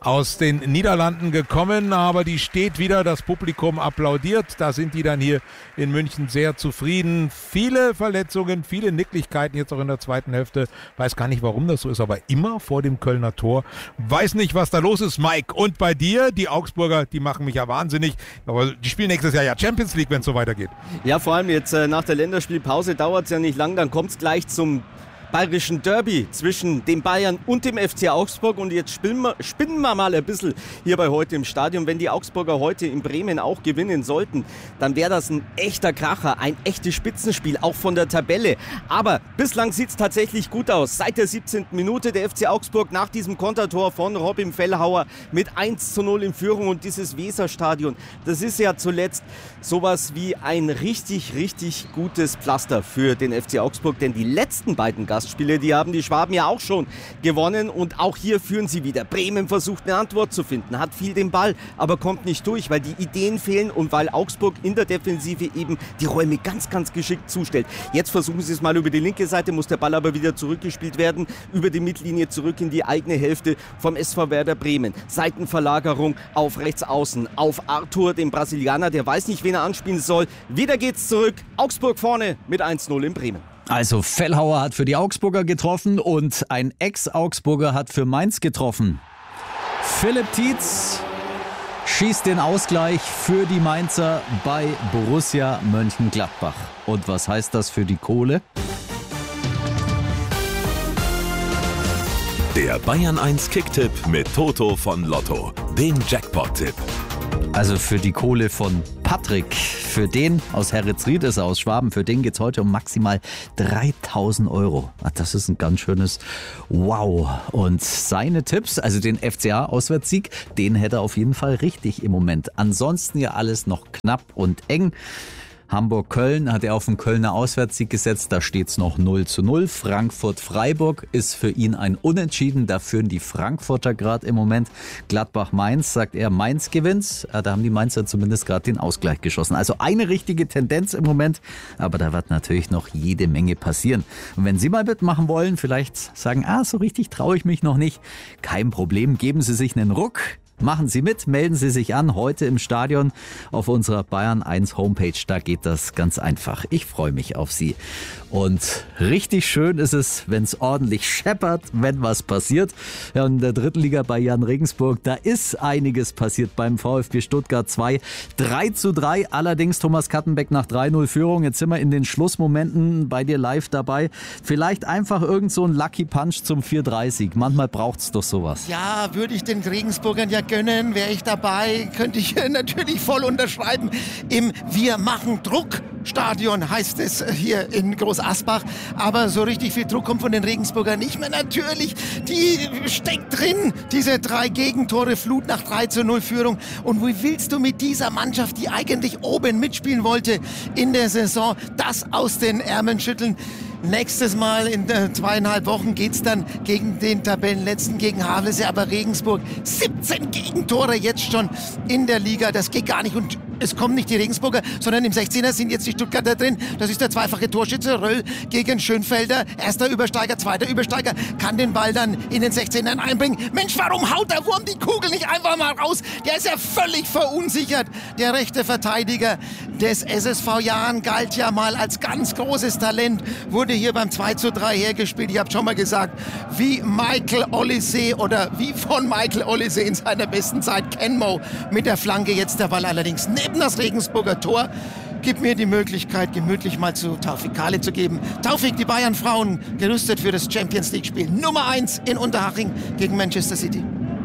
aus den Niederlanden gekommen, aber die steht wieder, das Publikum applaudiert, da sind die dann hier in München sehr zufrieden. Viele Verletzungen, viele Nicklichkeiten jetzt auch in der zweiten Hälfte, weiß gar nicht, warum das so ist, aber immer vor dem Kölner Tor. Weiß nicht, was da los ist, Mike. Und bei dir, die Augsburger, die machen mich ja wahnsinnig, aber die spielen nächstes Jahr ja Champions League, wenn es so weitergeht. Ja, vor allem jetzt nach der Länderspielpause dauert es ja nicht lang, dann kommt es gleich zum bayerischen Derby zwischen den Bayern und dem FC Augsburg. Und jetzt spinnen wir mal ein bisschen hier bei heute im Stadion. Wenn die Augsburger heute in Bremen auch gewinnen sollten, dann wäre das ein echter Kracher, ein echtes Spitzenspiel, auch von der Tabelle. Aber bislang sieht es tatsächlich gut aus. Seit der 17. Minute der FC Augsburg nach diesem Kontertor von Robin Fellhauer mit 1:0 in Führung. Und dieses Weserstadion, das ist ja zuletzt sowas wie ein richtig, richtig gutes Pflaster für den FC Augsburg. Denn die letzten beiden Gastspiele, die haben die Schwaben ja auch schon gewonnen. Und auch hier führen sie wieder. Bremen versucht eine Antwort zu finden, hat viel den Ball, aber kommt nicht durch, weil die Ideen fehlen und weil Augsburg in der Defensive eben die Räume ganz, ganz geschickt zustellt. Jetzt versuchen sie es mal über die linke Seite, muss der Ball aber wieder zurückgespielt werden, über die Mittellinie zurück in die eigene Hälfte vom SV Werder Bremen. Seitenverlagerung auf rechts außen, auf Arthur, den Brasilianer, der weiß nicht, wen er anspielen soll. Wieder geht's zurück, Augsburg vorne mit 1:0 in Bremen. Also Fellhauer hat für die Augsburger getroffen und ein Ex-Augsburger hat für Mainz getroffen. Philipp Tietz schießt den Ausgleich für die Mainzer bei Borussia Mönchengladbach. Und was heißt das für die Kohle? Der Bayern 1 Kicktipp mit Toto von Lotto, dem Jackpot-Tipp. Also für die Kohle von Patrick, für den aus Herritzried ist er aus Schwaben, für den geht es heute um maximal 3.000 €. Das ist ein ganz schönes Wow. Und seine Tipps, also den FCA-Auswärtssieg, den hätte er auf jeden Fall richtig im Moment. Ansonsten ja alles noch knapp und eng. Hamburg-Köln hat er auf den Kölner Auswärtssieg gesetzt, da steht es noch 0:0. Frankfurt-Freiburg ist für ihn ein Unentschieden, da führen die Frankfurter gerade im Moment. Gladbach-Mainz, sagt er, Mainz gewinnt. Da haben die Mainzer zumindest gerade den Ausgleich geschossen. Also eine richtige Tendenz im Moment, aber da wird natürlich noch jede Menge passieren. Und wenn Sie mal mitmachen wollen, vielleicht sagen, so richtig traue ich mich noch nicht, kein Problem, geben Sie sich einen Ruck. Machen Sie mit, melden Sie sich an, heute im Stadion auf unserer Bayern 1 Homepage, da geht das ganz einfach. Ich freue mich auf Sie. Und richtig schön ist es, wenn es ordentlich scheppert, wenn was passiert. Ja, in der dritten Liga bei Jan Regensburg, da ist einiges passiert beim VfB Stuttgart 2. 3:3, allerdings Thomas Kattenbeck nach 3:0 Führung. Jetzt sind wir in den Schlussmomenten bei dir live dabei. Vielleicht einfach irgend so ein Lucky Punch zum 4:3-Sieg. Manchmal braucht es doch sowas. Ja, würde ich den Regensburgern ja gönnen, wäre ich dabei, könnte ich natürlich voll unterschreiben. Im Wir machen Druck Stadion heißt es hier in Großasbach, aber so richtig viel Druck kommt von den Regensburgern nicht mehr. Natürlich, die steckt drin, diese 3 Gegentore, Flut nach 3:0 Führung. Und wie willst du mit dieser Mannschaft, die eigentlich oben mitspielen wollte in der Saison, das aus den Ärmeln schütteln? Nächstes Mal in 2,5 Wochen geht's dann gegen den Tabellenletzten, gegen Havelse, aber Regensburg 17 Gegentore jetzt schon in der Liga, das geht gar nicht. Und es kommen nicht die Regensburger, sondern im 16er sind jetzt die Stuttgarter drin. Das ist der zweifache Torschütze, Röll gegen Schönfelder. Erster Übersteiger, zweiter Übersteiger, kann den Ball dann in den 16ern einbringen. Mensch, warum haut der Wurm die Kugel nicht einfach mal raus? Der ist ja völlig verunsichert. Der rechte Verteidiger des SSV Jahn galt ja mal als ganz großes Talent, wurde hier beim 2:3 hergespielt. Ich habe schon mal gesagt, wie Michael Olysee oder wie von Michael Olysee in seiner besten Zeit Kenmo mit der Flanke. Jetzt der Ball allerdings neben das Regensburger Tor. Gib mir die Möglichkeit, gemütlich mal zu Taufik Kale zu geben. Taufik, die Bayern-Frauen, gerüstet für das Champions-League-Spiel. Nummer 1 in Unterhaching gegen Manchester City.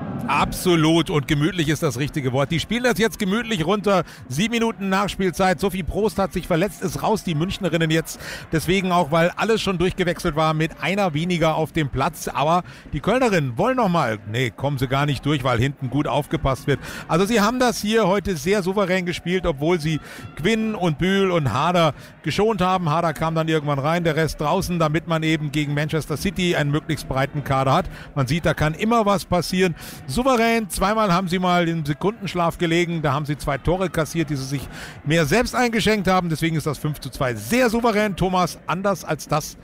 Absolut, und gemütlich ist das richtige Wort. Die spielen das jetzt gemütlich runter. 7 Minuten Nachspielzeit. Sophie Prost hat sich verletzt, ist raus, die Münchnerinnen jetzt. Deswegen auch, weil alles schon durchgewechselt war, mit einer weniger auf dem Platz. Aber die Kölnerinnen wollen nochmal. Nee, kommen sie gar nicht durch, weil hinten gut aufgepasst wird. Also sie haben das hier heute sehr souverän gespielt, obwohl sie Quinn und Bühl und Harder geschont haben. Harder kam dann irgendwann rein, der Rest draußen, damit man eben gegen Manchester City einen möglichst breiten Kader hat. Man sieht, da kann immer was passieren. Souverän, zweimal haben sie mal im Sekundenschlaf gelegen, da haben sie 2 Tore kassiert, die sie sich mehr selbst eingeschenkt haben, deswegen ist das 5:2 sehr souverän. Thomas, anders als das,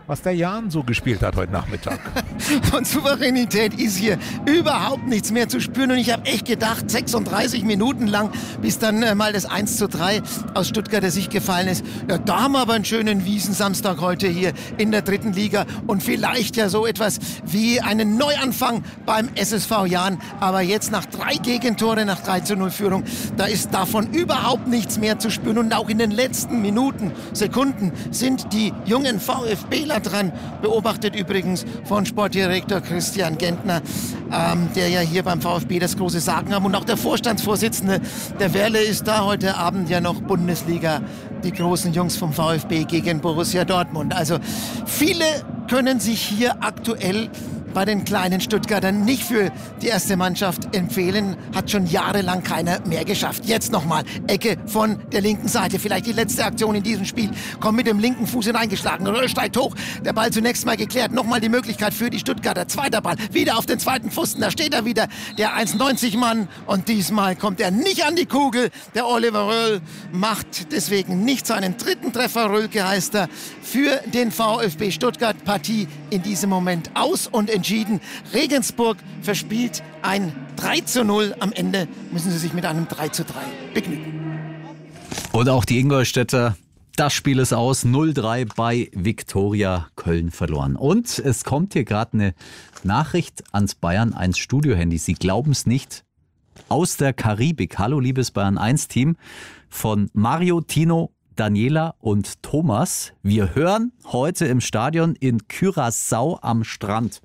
was der Jan so gespielt hat heute Nachmittag. Von Souveränität ist hier überhaupt nichts mehr zu spüren. Und ich habe echt gedacht, 36 Minuten lang, bis dann mal das 1:3 aus Stuttgarter Sicht gefallen ist. Ja, da haben wir aber einen schönen Wiesensamstag heute hier in der 3. Liga. Und vielleicht ja so etwas wie einen Neuanfang beim SSV Jahn. Aber jetzt nach 3 Gegentore, nach 3:0 Führung, da ist davon überhaupt nichts mehr zu spüren. Und auch in den letzten Minuten, Sekunden sind die jungen VfBler dran. Beobachtet übrigens von Sportdirektor Christian Gentner, der ja hier beim VfB das große Sagen hat. Und auch der Vorstandsvorsitzende, der Werle, ist da heute Abend ja noch Bundesliga. Die großen Jungs vom VfB gegen Borussia Dortmund. Also viele können sich hier aktuell bei den kleinen Stuttgartern nicht für die erste Mannschaft empfehlen. Hat schon jahrelang keiner mehr geschafft. Jetzt nochmal Ecke von der linken Seite. Vielleicht die letzte Aktion in diesem Spiel. Kommt mit dem linken Fuß hineingeschlagen. Röll steigt hoch. Der Ball zunächst mal geklärt. Nochmal die Möglichkeit für die Stuttgarter. Zweiter Ball. Wieder auf den zweiten Pfosten. Da steht er wieder. Der 1,90 Mann. Und diesmal kommt er nicht an die Kugel. Der Oliver Röll macht deswegen nicht seinen 3. Treffer. Rölke heißt er für den VfB Stuttgart. Partie in diesem Moment aus und entschieden. Regensburg verspielt ein 3:0. Am Ende müssen sie sich mit einem 3:3 begnügen. Und auch die Ingolstädter, das Spiel ist aus. 0:3 bei Viktoria Köln verloren. Und es kommt hier gerade eine Nachricht ans Bayern 1 Studiohandy. Sie glauben es nicht. Aus der Karibik. Hallo, liebes Bayern 1 Team. Von Mario, Tino, Daniela und Thomas. Wir hören heute im Stadion in Curaçao am Strand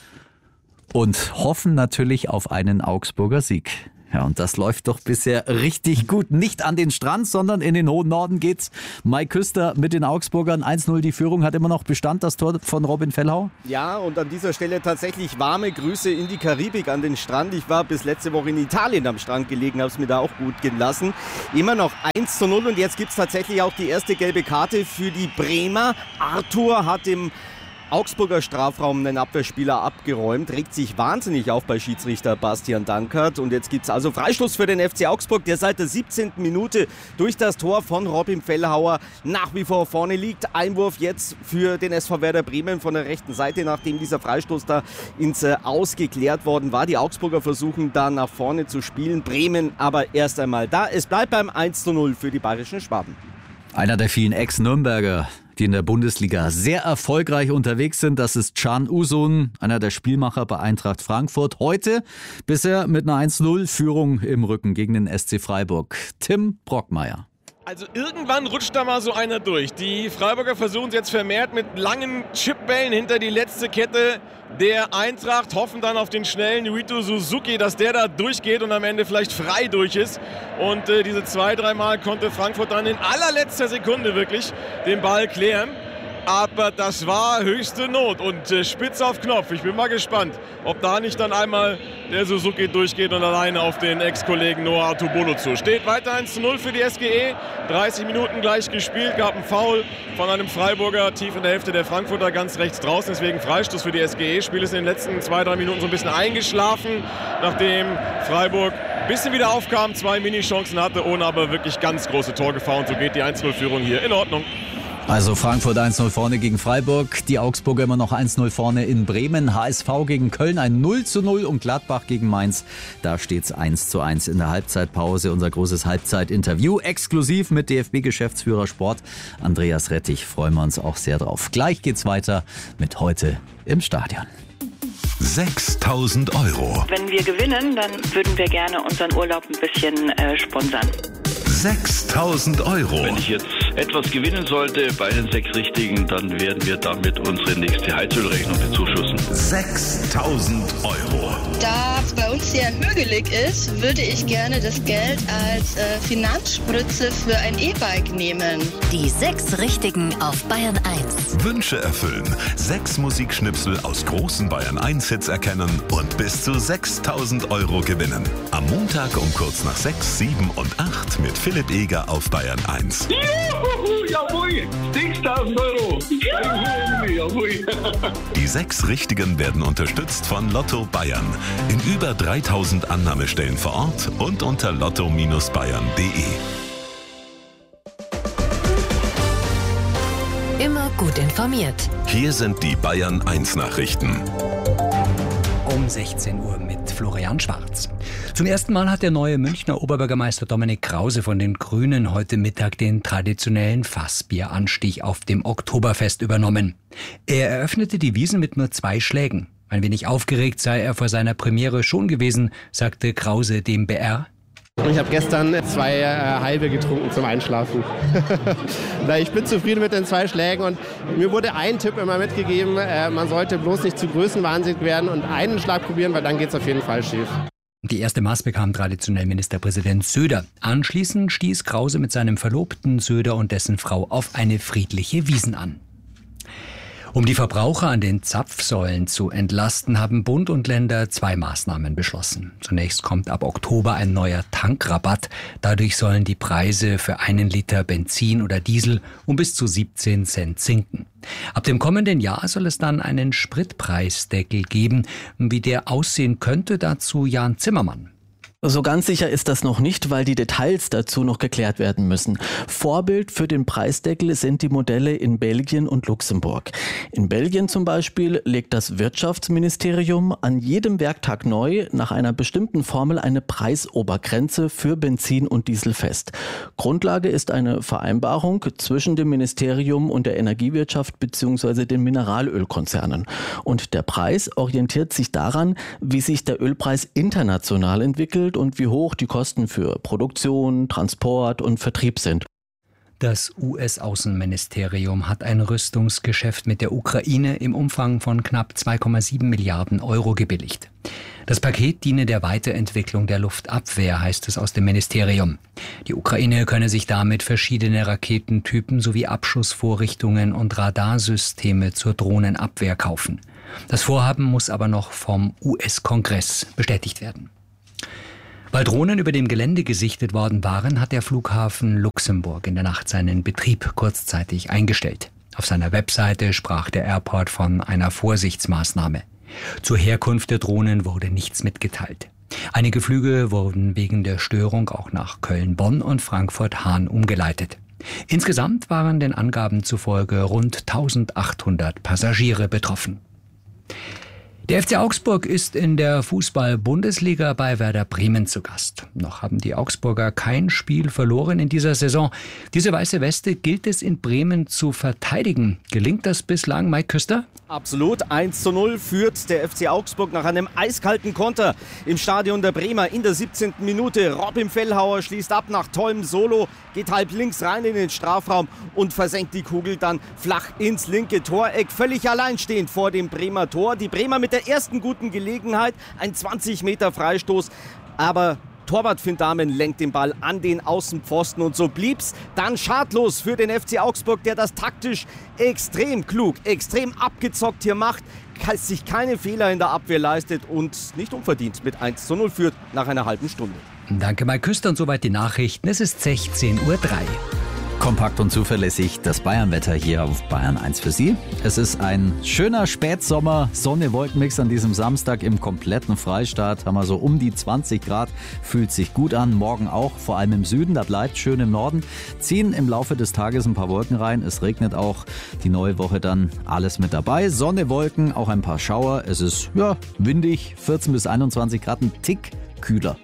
und hoffen natürlich auf einen Augsburger Sieg. Ja, und das läuft doch bisher richtig gut. Nicht an den Strand, sondern in den hohen Norden geht's. Mike Küster mit den Augsburgern. 1:0 die Führung. Hat immer noch Bestand, das Tor von Robin Fellhauer? Ja, und an dieser Stelle tatsächlich warme Grüße in die Karibik, an den Strand. Ich war bis letzte Woche in Italien am Strand gelegen, habe es mir da auch gut gehen lassen. Immer noch 1:0 und jetzt gibt es tatsächlich auch die erste gelbe Karte für die Bremer. Arthur hat im Augsburger Strafraum einen Abwehrspieler abgeräumt, regt sich wahnsinnig auf bei Schiedsrichter Bastian Dankert. Und jetzt gibt es also Freistoß für den FC Augsburg, der seit der 17. Minute durch das Tor von Robin Fellhauer nach wie vor vorne liegt. Einwurf jetzt für den SV Werder Bremen von der rechten Seite, nachdem dieser Freistoß da ins Aus geklärt worden war. Die Augsburger versuchen da nach vorne zu spielen, Bremen aber erst einmal da. Es bleibt beim 1:0 für die bayerischen Schwaben. Einer der vielen Ex-Nürnberger, die in der Bundesliga sehr erfolgreich unterwegs sind, das ist Can Uzun, einer der Spielmacher bei Eintracht Frankfurt. Heute bisher mit einer 1:0-Führung im Rücken gegen den SC Freiburg. Tim Brockmeier. Also irgendwann rutscht da mal so einer durch. Die Freiburger versuchen es jetzt vermehrt mit langen Chipbällen hinter die letzte Kette der Eintracht, hoffen dann auf den schnellen Yuito Suzuki, dass der da durchgeht und am Ende vielleicht frei durch ist. Und diese 2-3 Mal konnte Frankfurt dann in allerletzter Sekunde wirklich den Ball klären. Aber das war höchste Not und spitz auf Knopf. Ich bin mal gespannt, ob da nicht dann einmal der Suzuki durchgeht und alleine auf den Ex-Kollegen Noah Atubolo zu. Steht weiter 1:0 für die SGE. 30 Minuten gleich gespielt, gab einen Foul von einem Freiburger tief in der Hälfte der Frankfurter ganz rechts draußen. Deswegen Freistoß für die SGE. Spiel ist in den letzten 2-3 Minuten so ein bisschen eingeschlafen, nachdem Freiburg ein bisschen wieder aufkam, 2 Mini-Chancen hatte, ohne aber wirklich ganz große Torgefahr. Und so geht die 1:0-Führung hier in Ordnung. Also Frankfurt 1:0 vorne gegen Freiburg, die Augsburger immer noch 1:0 vorne in Bremen, HSV gegen Köln ein 0:0 und Gladbach gegen Mainz, da steht's 1:1 in der Halbzeitpause. Unser großes Halbzeitinterview, exklusiv mit DFB-Geschäftsführer Sport Andreas Rettich, freuen wir uns auch sehr drauf. Gleich geht's weiter mit heute im Stadion. 6.000 €. Wenn wir gewinnen, dann würden wir gerne unseren Urlaub ein bisschen sponsern. 6.000 €. Wenn ich jetzt etwas gewinnen sollte bei den 6 Richtigen, dann werden wir damit unsere nächste Heizölrechnung bezuschussen. 6.000 €. Da es bei uns sehr hügelig ist, würde ich gerne das Geld als Finanzspritze für ein E-Bike nehmen. Die 6 Richtigen auf Bayern 1. Wünsche erfüllen. 6 Musikschnipsel aus großen Bayern 1 Hits erkennen und bis zu 6.000 € gewinnen. Am Montag um kurz nach 6, 7 und 8 mit Philipp Eger auf Bayern 1. Juhu, jawohl, 6.000 €. Jawohl. Die 6 Richtigen werden unterstützt von Lotto Bayern. In über 3.000 Annahmestellen vor Ort und unter lotto-bayern.de. Immer gut informiert. Hier sind die Bayern 1 Nachrichten. Um 16 Uhr mit Florian Schwarz. Zum ersten Mal hat der neue Münchner Oberbürgermeister Dominik Krause von den Grünen heute Mittag den traditionellen Fassbieranstich auf dem Oktoberfest übernommen. Er eröffnete die Wiesn mit nur 2 Schlägen. Ein wenig aufgeregt sei er vor seiner Premiere schon gewesen, sagte Krause dem BR. Ich habe gestern 2 halbe getrunken zum Einschlafen. Ich bin zufrieden mit den 2 Schlägen und mir wurde ein Tipp immer mitgegeben, man sollte bloß nicht zu größenwahnsinnig werden und einen Schlag probieren, weil dann geht es auf jeden Fall schief. Die erste Maß bekam traditionell Ministerpräsident Söder. Anschließend stieß Krause mit seinem Verlobten Söder und dessen Frau auf eine friedliche Wiesn an. Um die Verbraucher an den Zapfsäulen zu entlasten, haben Bund und Länder 2 Maßnahmen beschlossen. Zunächst kommt ab Oktober ein neuer Tankrabatt. Dadurch sollen die Preise für 1 Liter Benzin oder Diesel um bis zu 17 Cent sinken. Ab dem kommenden Jahr soll es dann einen Spritpreisdeckel geben. Wie der aussehen könnte, dazu Jan Zimmermann. So ganz sicher ist das noch nicht, weil die Details dazu noch geklärt werden müssen. Vorbild für den Preisdeckel sind die Modelle in Belgien und Luxemburg. In Belgien zum Beispiel legt das Wirtschaftsministerium an jedem Werktag neu nach einer bestimmten Formel eine Preisobergrenze für Benzin und Diesel fest. Grundlage ist eine Vereinbarung zwischen dem Ministerium und der Energiewirtschaft bzw. den Mineralölkonzernen. Und der Preis orientiert sich daran, wie sich der Ölpreis international entwickelt und wie hoch die Kosten für Produktion, Transport und Vertrieb sind. Das US-Außenministerium hat ein Rüstungsgeschäft mit der Ukraine im Umfang von knapp 2,7 Milliarden Euro gebilligt. Das Paket diene der Weiterentwicklung der Luftabwehr, heißt es aus dem Ministerium. Die Ukraine könne sich damit verschiedene Raketentypen sowie Abschussvorrichtungen und Radarsysteme zur Drohnenabwehr kaufen. Das Vorhaben muss aber noch vom US-Kongress bestätigt werden. Weil Drohnen über dem Gelände gesichtet worden waren, hat der Flughafen Luxemburg in der Nacht seinen Betrieb kurzzeitig eingestellt. Auf seiner Webseite sprach der Airport von einer Vorsichtsmaßnahme. Zur Herkunft der Drohnen wurde nichts mitgeteilt. Einige Flüge wurden wegen der Störung auch nach Köln-Bonn und Frankfurt-Hahn umgeleitet. Insgesamt waren den Angaben zufolge rund 1800 Passagiere betroffen. Der FC Augsburg ist in der Fußball-Bundesliga bei Werder Bremen zu Gast. Noch haben die Augsburger kein Spiel verloren in dieser Saison. Diese weiße Weste gilt es in Bremen zu verteidigen. Gelingt das bislang, Mike Küster? Absolut. 1:0 führt der FC Augsburg nach einem eiskalten Konter im Stadion der Bremer in der 17. Minute. Robin Fellhauer schließt ab nach tollem Solo, geht halb links rein in den Strafraum und versenkt die Kugel dann flach ins linke Toreck. Völlig alleinstehend vor dem Bremer Tor. Die Bremer mit der ersten guten Gelegenheit, ein 20 Meter Freistoß, aber Torwart Finn Dahmen lenkt den Ball an den Außenpfosten und so blieb's dann schadlos für den FC Augsburg, der das taktisch extrem klug, extrem abgezockt hier macht, sich keine Fehler in der Abwehr leistet und nicht unverdient mit 1:0 führt nach einer halben Stunde. Danke, Mike Küster, und soweit die Nachrichten. Es ist 16:03 Uhr. Kompakt und zuverlässig das Bayernwetter hier auf Bayern 1 für Sie. Es ist ein schöner Spätsommer, Sonne-Wolkenmix an diesem Samstag im kompletten Freistaat. Haben wir so um die 20 Grad, fühlt sich gut an. Morgen auch, vor allem im Süden, da bleibt schön im Norden. Ziehen im Laufe des Tages ein paar Wolken rein. Es regnet auch, die neue Woche dann alles mit dabei. Sonne, Wolken, auch ein paar Schauer. Es ist windig, 14 bis 21 Grad, ein Tick kühler.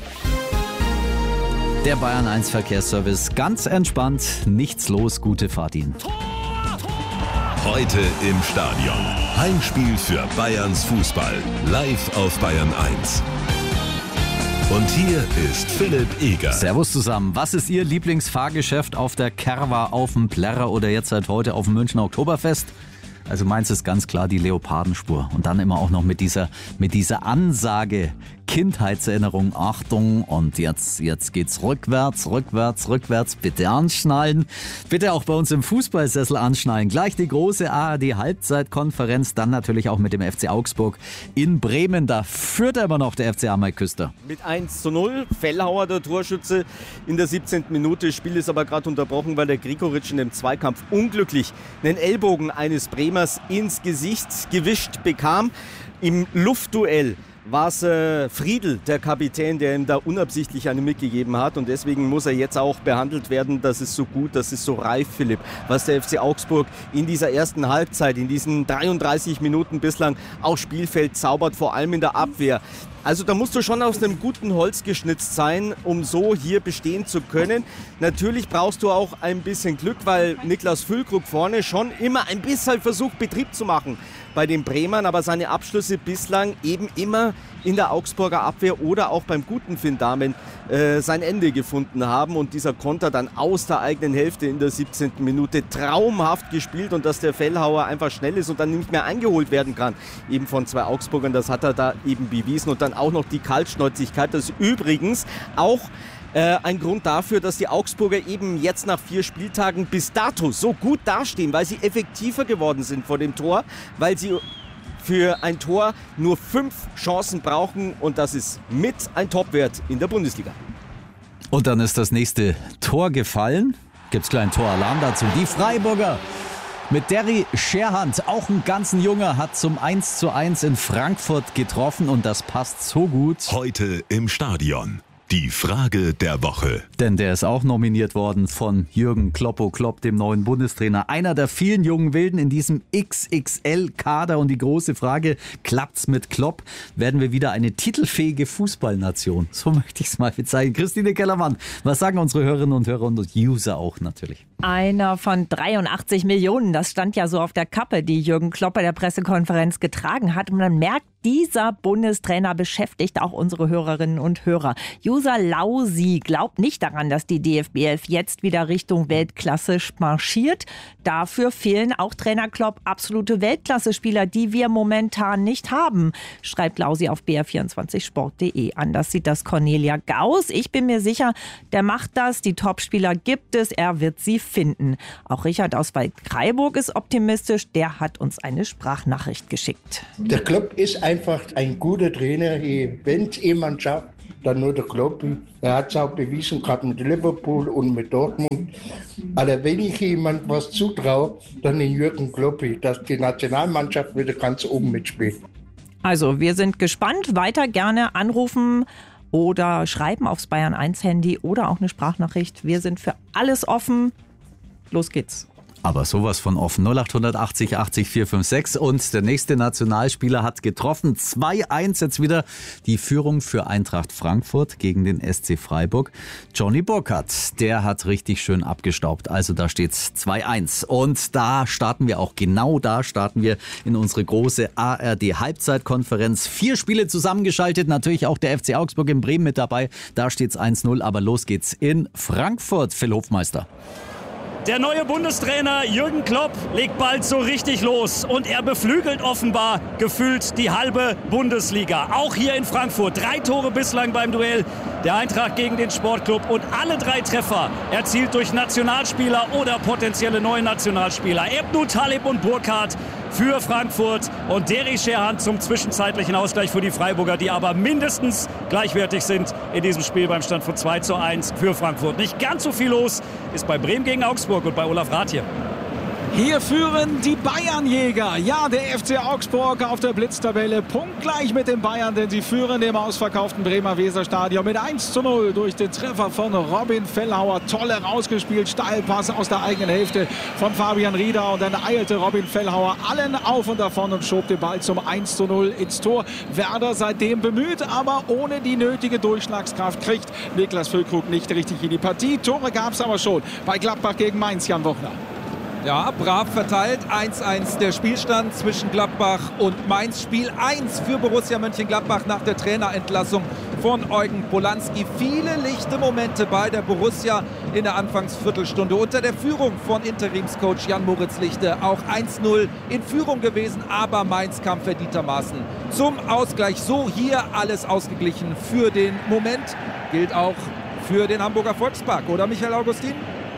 Der Bayern 1 Verkehrsservice, ganz entspannt, nichts los, gute Fahrt Ihnen. Heute im Stadion. Heimspiel für Bayerns Fußball. Live auf Bayern 1. Und hier ist Philipp Eger. Servus zusammen. Was ist Ihr Lieblingsfahrgeschäft auf der Kerwa, auf dem Plärrer oder jetzt seit heute auf dem Münchner Oktoberfest? Also meins ist ganz klar die Leopardenspur. Und dann immer auch noch mit dieser Ansage, Kindheitserinnerung, Achtung, und jetzt geht's rückwärts, bitte anschnallen. Bitte auch bei uns im Fußballsessel anschnallen. Gleich die große ARD-Halbzeitkonferenz, dann natürlich auch mit dem FC Augsburg in Bremen. Da führt immer noch der FCA, Mike Küster. Mit 1:0, Fellhauer der Torschütze in der 17. Minute. Spiel ist aber gerade unterbrochen, weil der Grigoric in dem Zweikampf unglücklich einen Ellbogen eines Bremers ins Gesicht gewischt bekam. Im Luftduell war es Friedl, der Kapitän, der ihm da unabsichtlich eine mitgegeben hat. Und deswegen muss er jetzt auch behandelt werden. Das ist so gut, das ist so reif, Philipp, was der FC Augsburg in dieser ersten Halbzeit, in diesen 33 Minuten bislang aufs Spielfeld zaubert, vor allem in der Abwehr. Also da musst du schon aus einem guten Holz geschnitzt sein, um so hier bestehen zu können. Natürlich brauchst du auch ein bisschen Glück, weil Niklas Füllkrug vorne schon immer ein bisschen versucht, Betrieb zu machen bei den Bremern. Aber seine Abschlüsse bislang eben immer in der Augsburger Abwehr oder auch beim guten Finn Dahmen sein Ende gefunden haben. Und dieser Konter dann aus der eigenen Hälfte in der 17. Minute traumhaft gespielt. Und dass der Fellhauer einfach schnell ist und dann nicht mehr eingeholt werden kann, eben von zwei Augsburgern, das hat er da eben bewiesen. Und dann auch noch die Kaltschnäuzigkeit, das ist übrigens auch ein Grund dafür, dass die Augsburger eben jetzt nach 4 Spieltagen bis dato so gut dastehen, weil sie effektiver geworden sind vor dem Tor, weil sie für ein Tor nur 5 Chancen brauchen und das ist mit ein Topwert in der Bundesliga. Und dann ist das nächste Tor gefallen. Gibt's kleinen Toralarm dazu. Die Freiburger mit Derry Scherhand, auch ein ganz junger, hat zum 1:1 in Frankfurt getroffen und das passt so gut. Heute im Stadion. Die Frage der Woche. Denn der ist auch nominiert worden von Jürgen Kloppo Klopp, dem neuen Bundestrainer. Einer der vielen jungen Wilden in diesem XXL-Kader. Und die große Frage, klappt's mit Klopp? Werden wir wieder eine titelfähige Fußballnation? So möchte ich es mal bezeichnen. Christine Kellermann, was sagen unsere Hörerinnen und Hörer und User auch natürlich? Einer von 83 Millionen, das stand ja so auf der Kappe, die Jürgen Klopp bei der Pressekonferenz getragen hat. Und man merkt, dieser Bundestrainer beschäftigt auch unsere Hörerinnen und Hörer. User Lausi glaubt nicht daran, dass die DFB 11 jetzt wieder Richtung Weltklasse marschiert. Dafür fehlen auch Trainer Klopp absolute Weltklasse-Spieler, die wir momentan nicht haben, schreibt Lausi auf br24sport.de. Anders sieht das Cornelia Gauss. Ich bin mir sicher, der macht das. Die Topspieler gibt es, er wird sie finden. Auch Richard aus Waldkraiburg ist optimistisch. Der hat uns eine Sprachnachricht geschickt. Der Klopp ist einfach ein guter Trainer. Wenn es jemand schafft, dann nur der Klopp. Er hat es auch bewiesen, gerade mit Liverpool und mit Dortmund. Aber wenn ich jemand was zutraue, dann den Jürgen Klopp, dass die Nationalmannschaft wieder ganz oben mitspielt. Also, wir sind gespannt. Weiter gerne anrufen oder schreiben aufs Bayern 1 Handy oder auch eine Sprachnachricht. Wir sind für alles offen. Los geht's. Aber sowas von offen. 0880 80 456 und der nächste Nationalspieler hat getroffen. 2:1 jetzt wieder die Führung für Eintracht Frankfurt gegen den SC Freiburg. Johnny Burkhardt, der hat richtig schön abgestaubt. Also da steht's 2:1 und da starten wir auch, genau da starten wir in unsere große ARD-Halbzeitkonferenz. 4 Spiele zusammengeschaltet, natürlich auch der FC Augsburg in Bremen mit dabei. Da steht's 1:0, aber los geht's in Frankfurt, Phil Hofmeister. Der neue Bundestrainer Jürgen Klopp legt bald so richtig los und er beflügelt offenbar gefühlt die halbe Bundesliga. Auch hier in Frankfurt 3 Tore bislang beim Duell der Eintracht gegen den Sportclub und alle 3 Treffer erzielt durch Nationalspieler oder potenzielle neue Nationalspieler. Ebnou, Talib und Burkhardt für Frankfurt und Derry Scherhand zum zwischenzeitlichen Ausgleich für die Freiburger, die aber mindestens gleichwertig sind in diesem Spiel beim Stand von 2:1 für Frankfurt. Nicht ganz so viel los ist bei Bremen gegen Augsburg und bei Olaf Rath hier. Hier führen die Bayernjäger. Ja, der FC Augsburg auf der Blitztabelle punktgleich mit den Bayern, denn sie führen im ausverkauften Bremer Weserstadion mit 1:0 durch den Treffer von Robin Fellhauer. Toll herausgespielt, Steilpass aus der eigenen Hälfte von Fabian Rieder und dann eilte Robin Fellhauer allen auf und davon und schob den Ball zum 1:0 ins Tor. Werder seitdem bemüht, aber ohne die nötige Durchschlagskraft kriegt Niklas Füllkrug nicht richtig in die Partie. Tore gab es aber schon bei Gladbach gegen Mainz, Jan Wochner. Ja, brav verteilt. 1:1 der Spielstand zwischen Gladbach und Mainz. Spiel 1 für Borussia Mönchengladbach nach der Trainerentlassung von Eugen Polanski. Viele lichte Momente bei der Borussia in der Anfangsviertelstunde. Unter der Führung von Interimscoach Jan-Moritz Lichte auch 1:0 in Führung gewesen. Aber Mainz kam verdientermaßen zum Ausgleich. So hier alles ausgeglichen für den Moment. Gilt auch für den Hamburger Volkspark, oder Michael Augustin?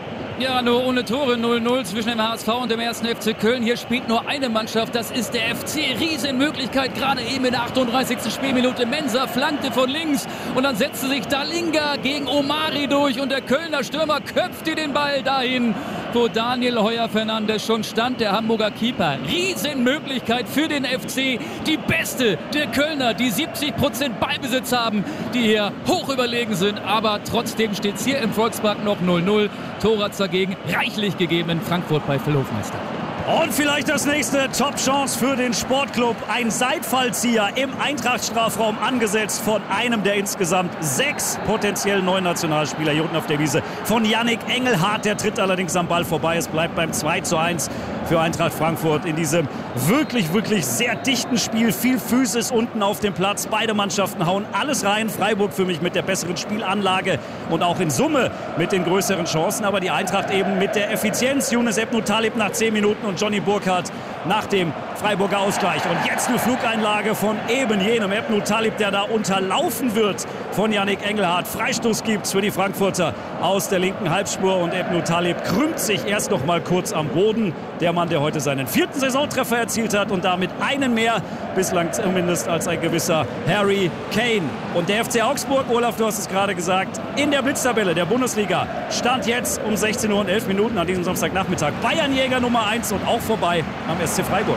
Ja, nur ohne Tore, 0:0 zwischen dem HSV und dem 1. FC Köln. Hier spielt nur eine Mannschaft, das ist der FC. Riesenmöglichkeit, gerade eben in der 38. Spielminute. Mensah flankte von links und dann setzte sich Dalinga gegen Omari durch und der Kölner Stürmer köpfte den Ball dahin, wo Daniel Heuer-Fernandes schon stand, der Hamburger Keeper. Riesenmöglichkeit für den FC. Die beste der Kölner, die 70% Ballbesitz haben, die hier hoch überlegen sind. Aber trotzdem steht es hier im Volkspark noch 0-0. Tor hat es dagegen reichlich gegeben in Frankfurt bei Phil Hofmeister. Und vielleicht das nächste Top-Chance für den Sportclub. Ein Seitfallzieher im Eintracht-Strafraum angesetzt von einem der insgesamt 6 potenziell neuen Nationalspieler hier unten auf der Wiese. Von Yannick Engelhardt, der tritt allerdings am Ball vorbei. Es bleibt beim 2:1 für Eintracht Frankfurt in diesem wirklich, wirklich sehr dichten Spiel. Viel Physis unten auf dem Platz. Beide Mannschaften hauen alles rein. Freiburg für mich mit der besseren Spielanlage und auch in Summe mit den größeren Chancen. Aber die Eintracht eben mit der Effizienz. Younes Ebnou Talib nach 10 Minuten und Johnny Burkhardt nach dem Freiburger Ausgleich. Und jetzt eine Flugeinlage von eben jenem Ebnou Talib, der da unterlaufen wird von Yannick Engelhardt. Freistoß gibt's für die Frankfurter aus der linken Halbspur und Ebnou Talib krümmt sich erst noch mal kurz am Boden. Der Mann, der heute seinen 4. Saisontreffer erzielt hat und damit einen mehr, bislang zumindest, als ein gewisser Harry Kane. Und der FC Augsburg, Olaf, du hast es gerade gesagt, in der Blitztabelle der Bundesliga stand jetzt um 16 Uhr und 11 Minuten an diesem Samstagnachmittag Bayernjäger Nummer 1 und auch vorbei am SC Freiburg.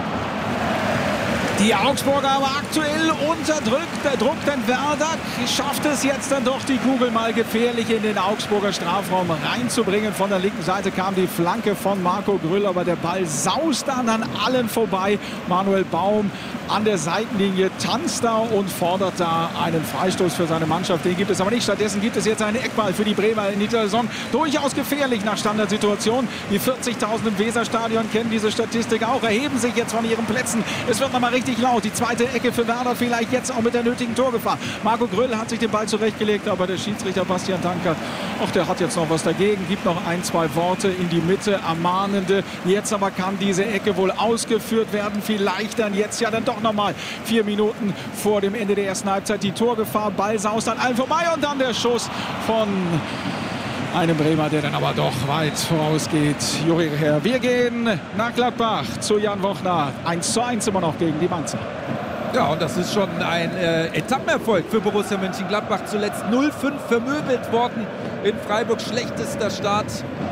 Die Augsburger aber aktuell unter Druck, denn Werder schafft es jetzt dann doch, die Kugel mal gefährlich in den Augsburger Strafraum reinzubringen. Von der linken Seite kam die Flanke von Marco Grüll, aber der Ball saust dann an allen vorbei. Manuel Baum an der Seitenlinie tanzt da und fordert da einen Freistoß für seine Mannschaft. Den gibt es aber nicht. Stattdessen gibt es jetzt einen Eckball für die Bremer in dieser Saison. Durchaus gefährlich nach Standardsituation. Die 40.000 im Weserstadion kennen diese Statistik auch, erheben sich jetzt von ihren Plätzen. Es wird nochmal richtig laut. Die zweite Ecke für Werder, vielleicht jetzt auch mit der nötigen Torgefahr. Marco Grüll hat sich den Ball zurechtgelegt, aber der Schiedsrichter Bastian Tanker, der hat jetzt noch was dagegen, gibt noch 1, 2 Worte in die Mitte, ermahnende. Jetzt aber kann diese Ecke wohl ausgeführt werden. Vielleicht dann jetzt ja dann doch nochmal 4 Minuten vor dem Ende der ersten Halbzeit die Torgefahr. Ball saust an allen vorbei und dann der Schuss von einem Bremer, der dann aber doch weit vorausgeht. Juri Herr, wir gehen nach Gladbach zu Jan Wochner. 1:1 immer noch gegen die Mainzer. Ja, und das ist schon ein Etappenerfolg für Borussia Mönchengladbach. Zuletzt 0:5 vermöbelt worden in Freiburg. Schlechtester Start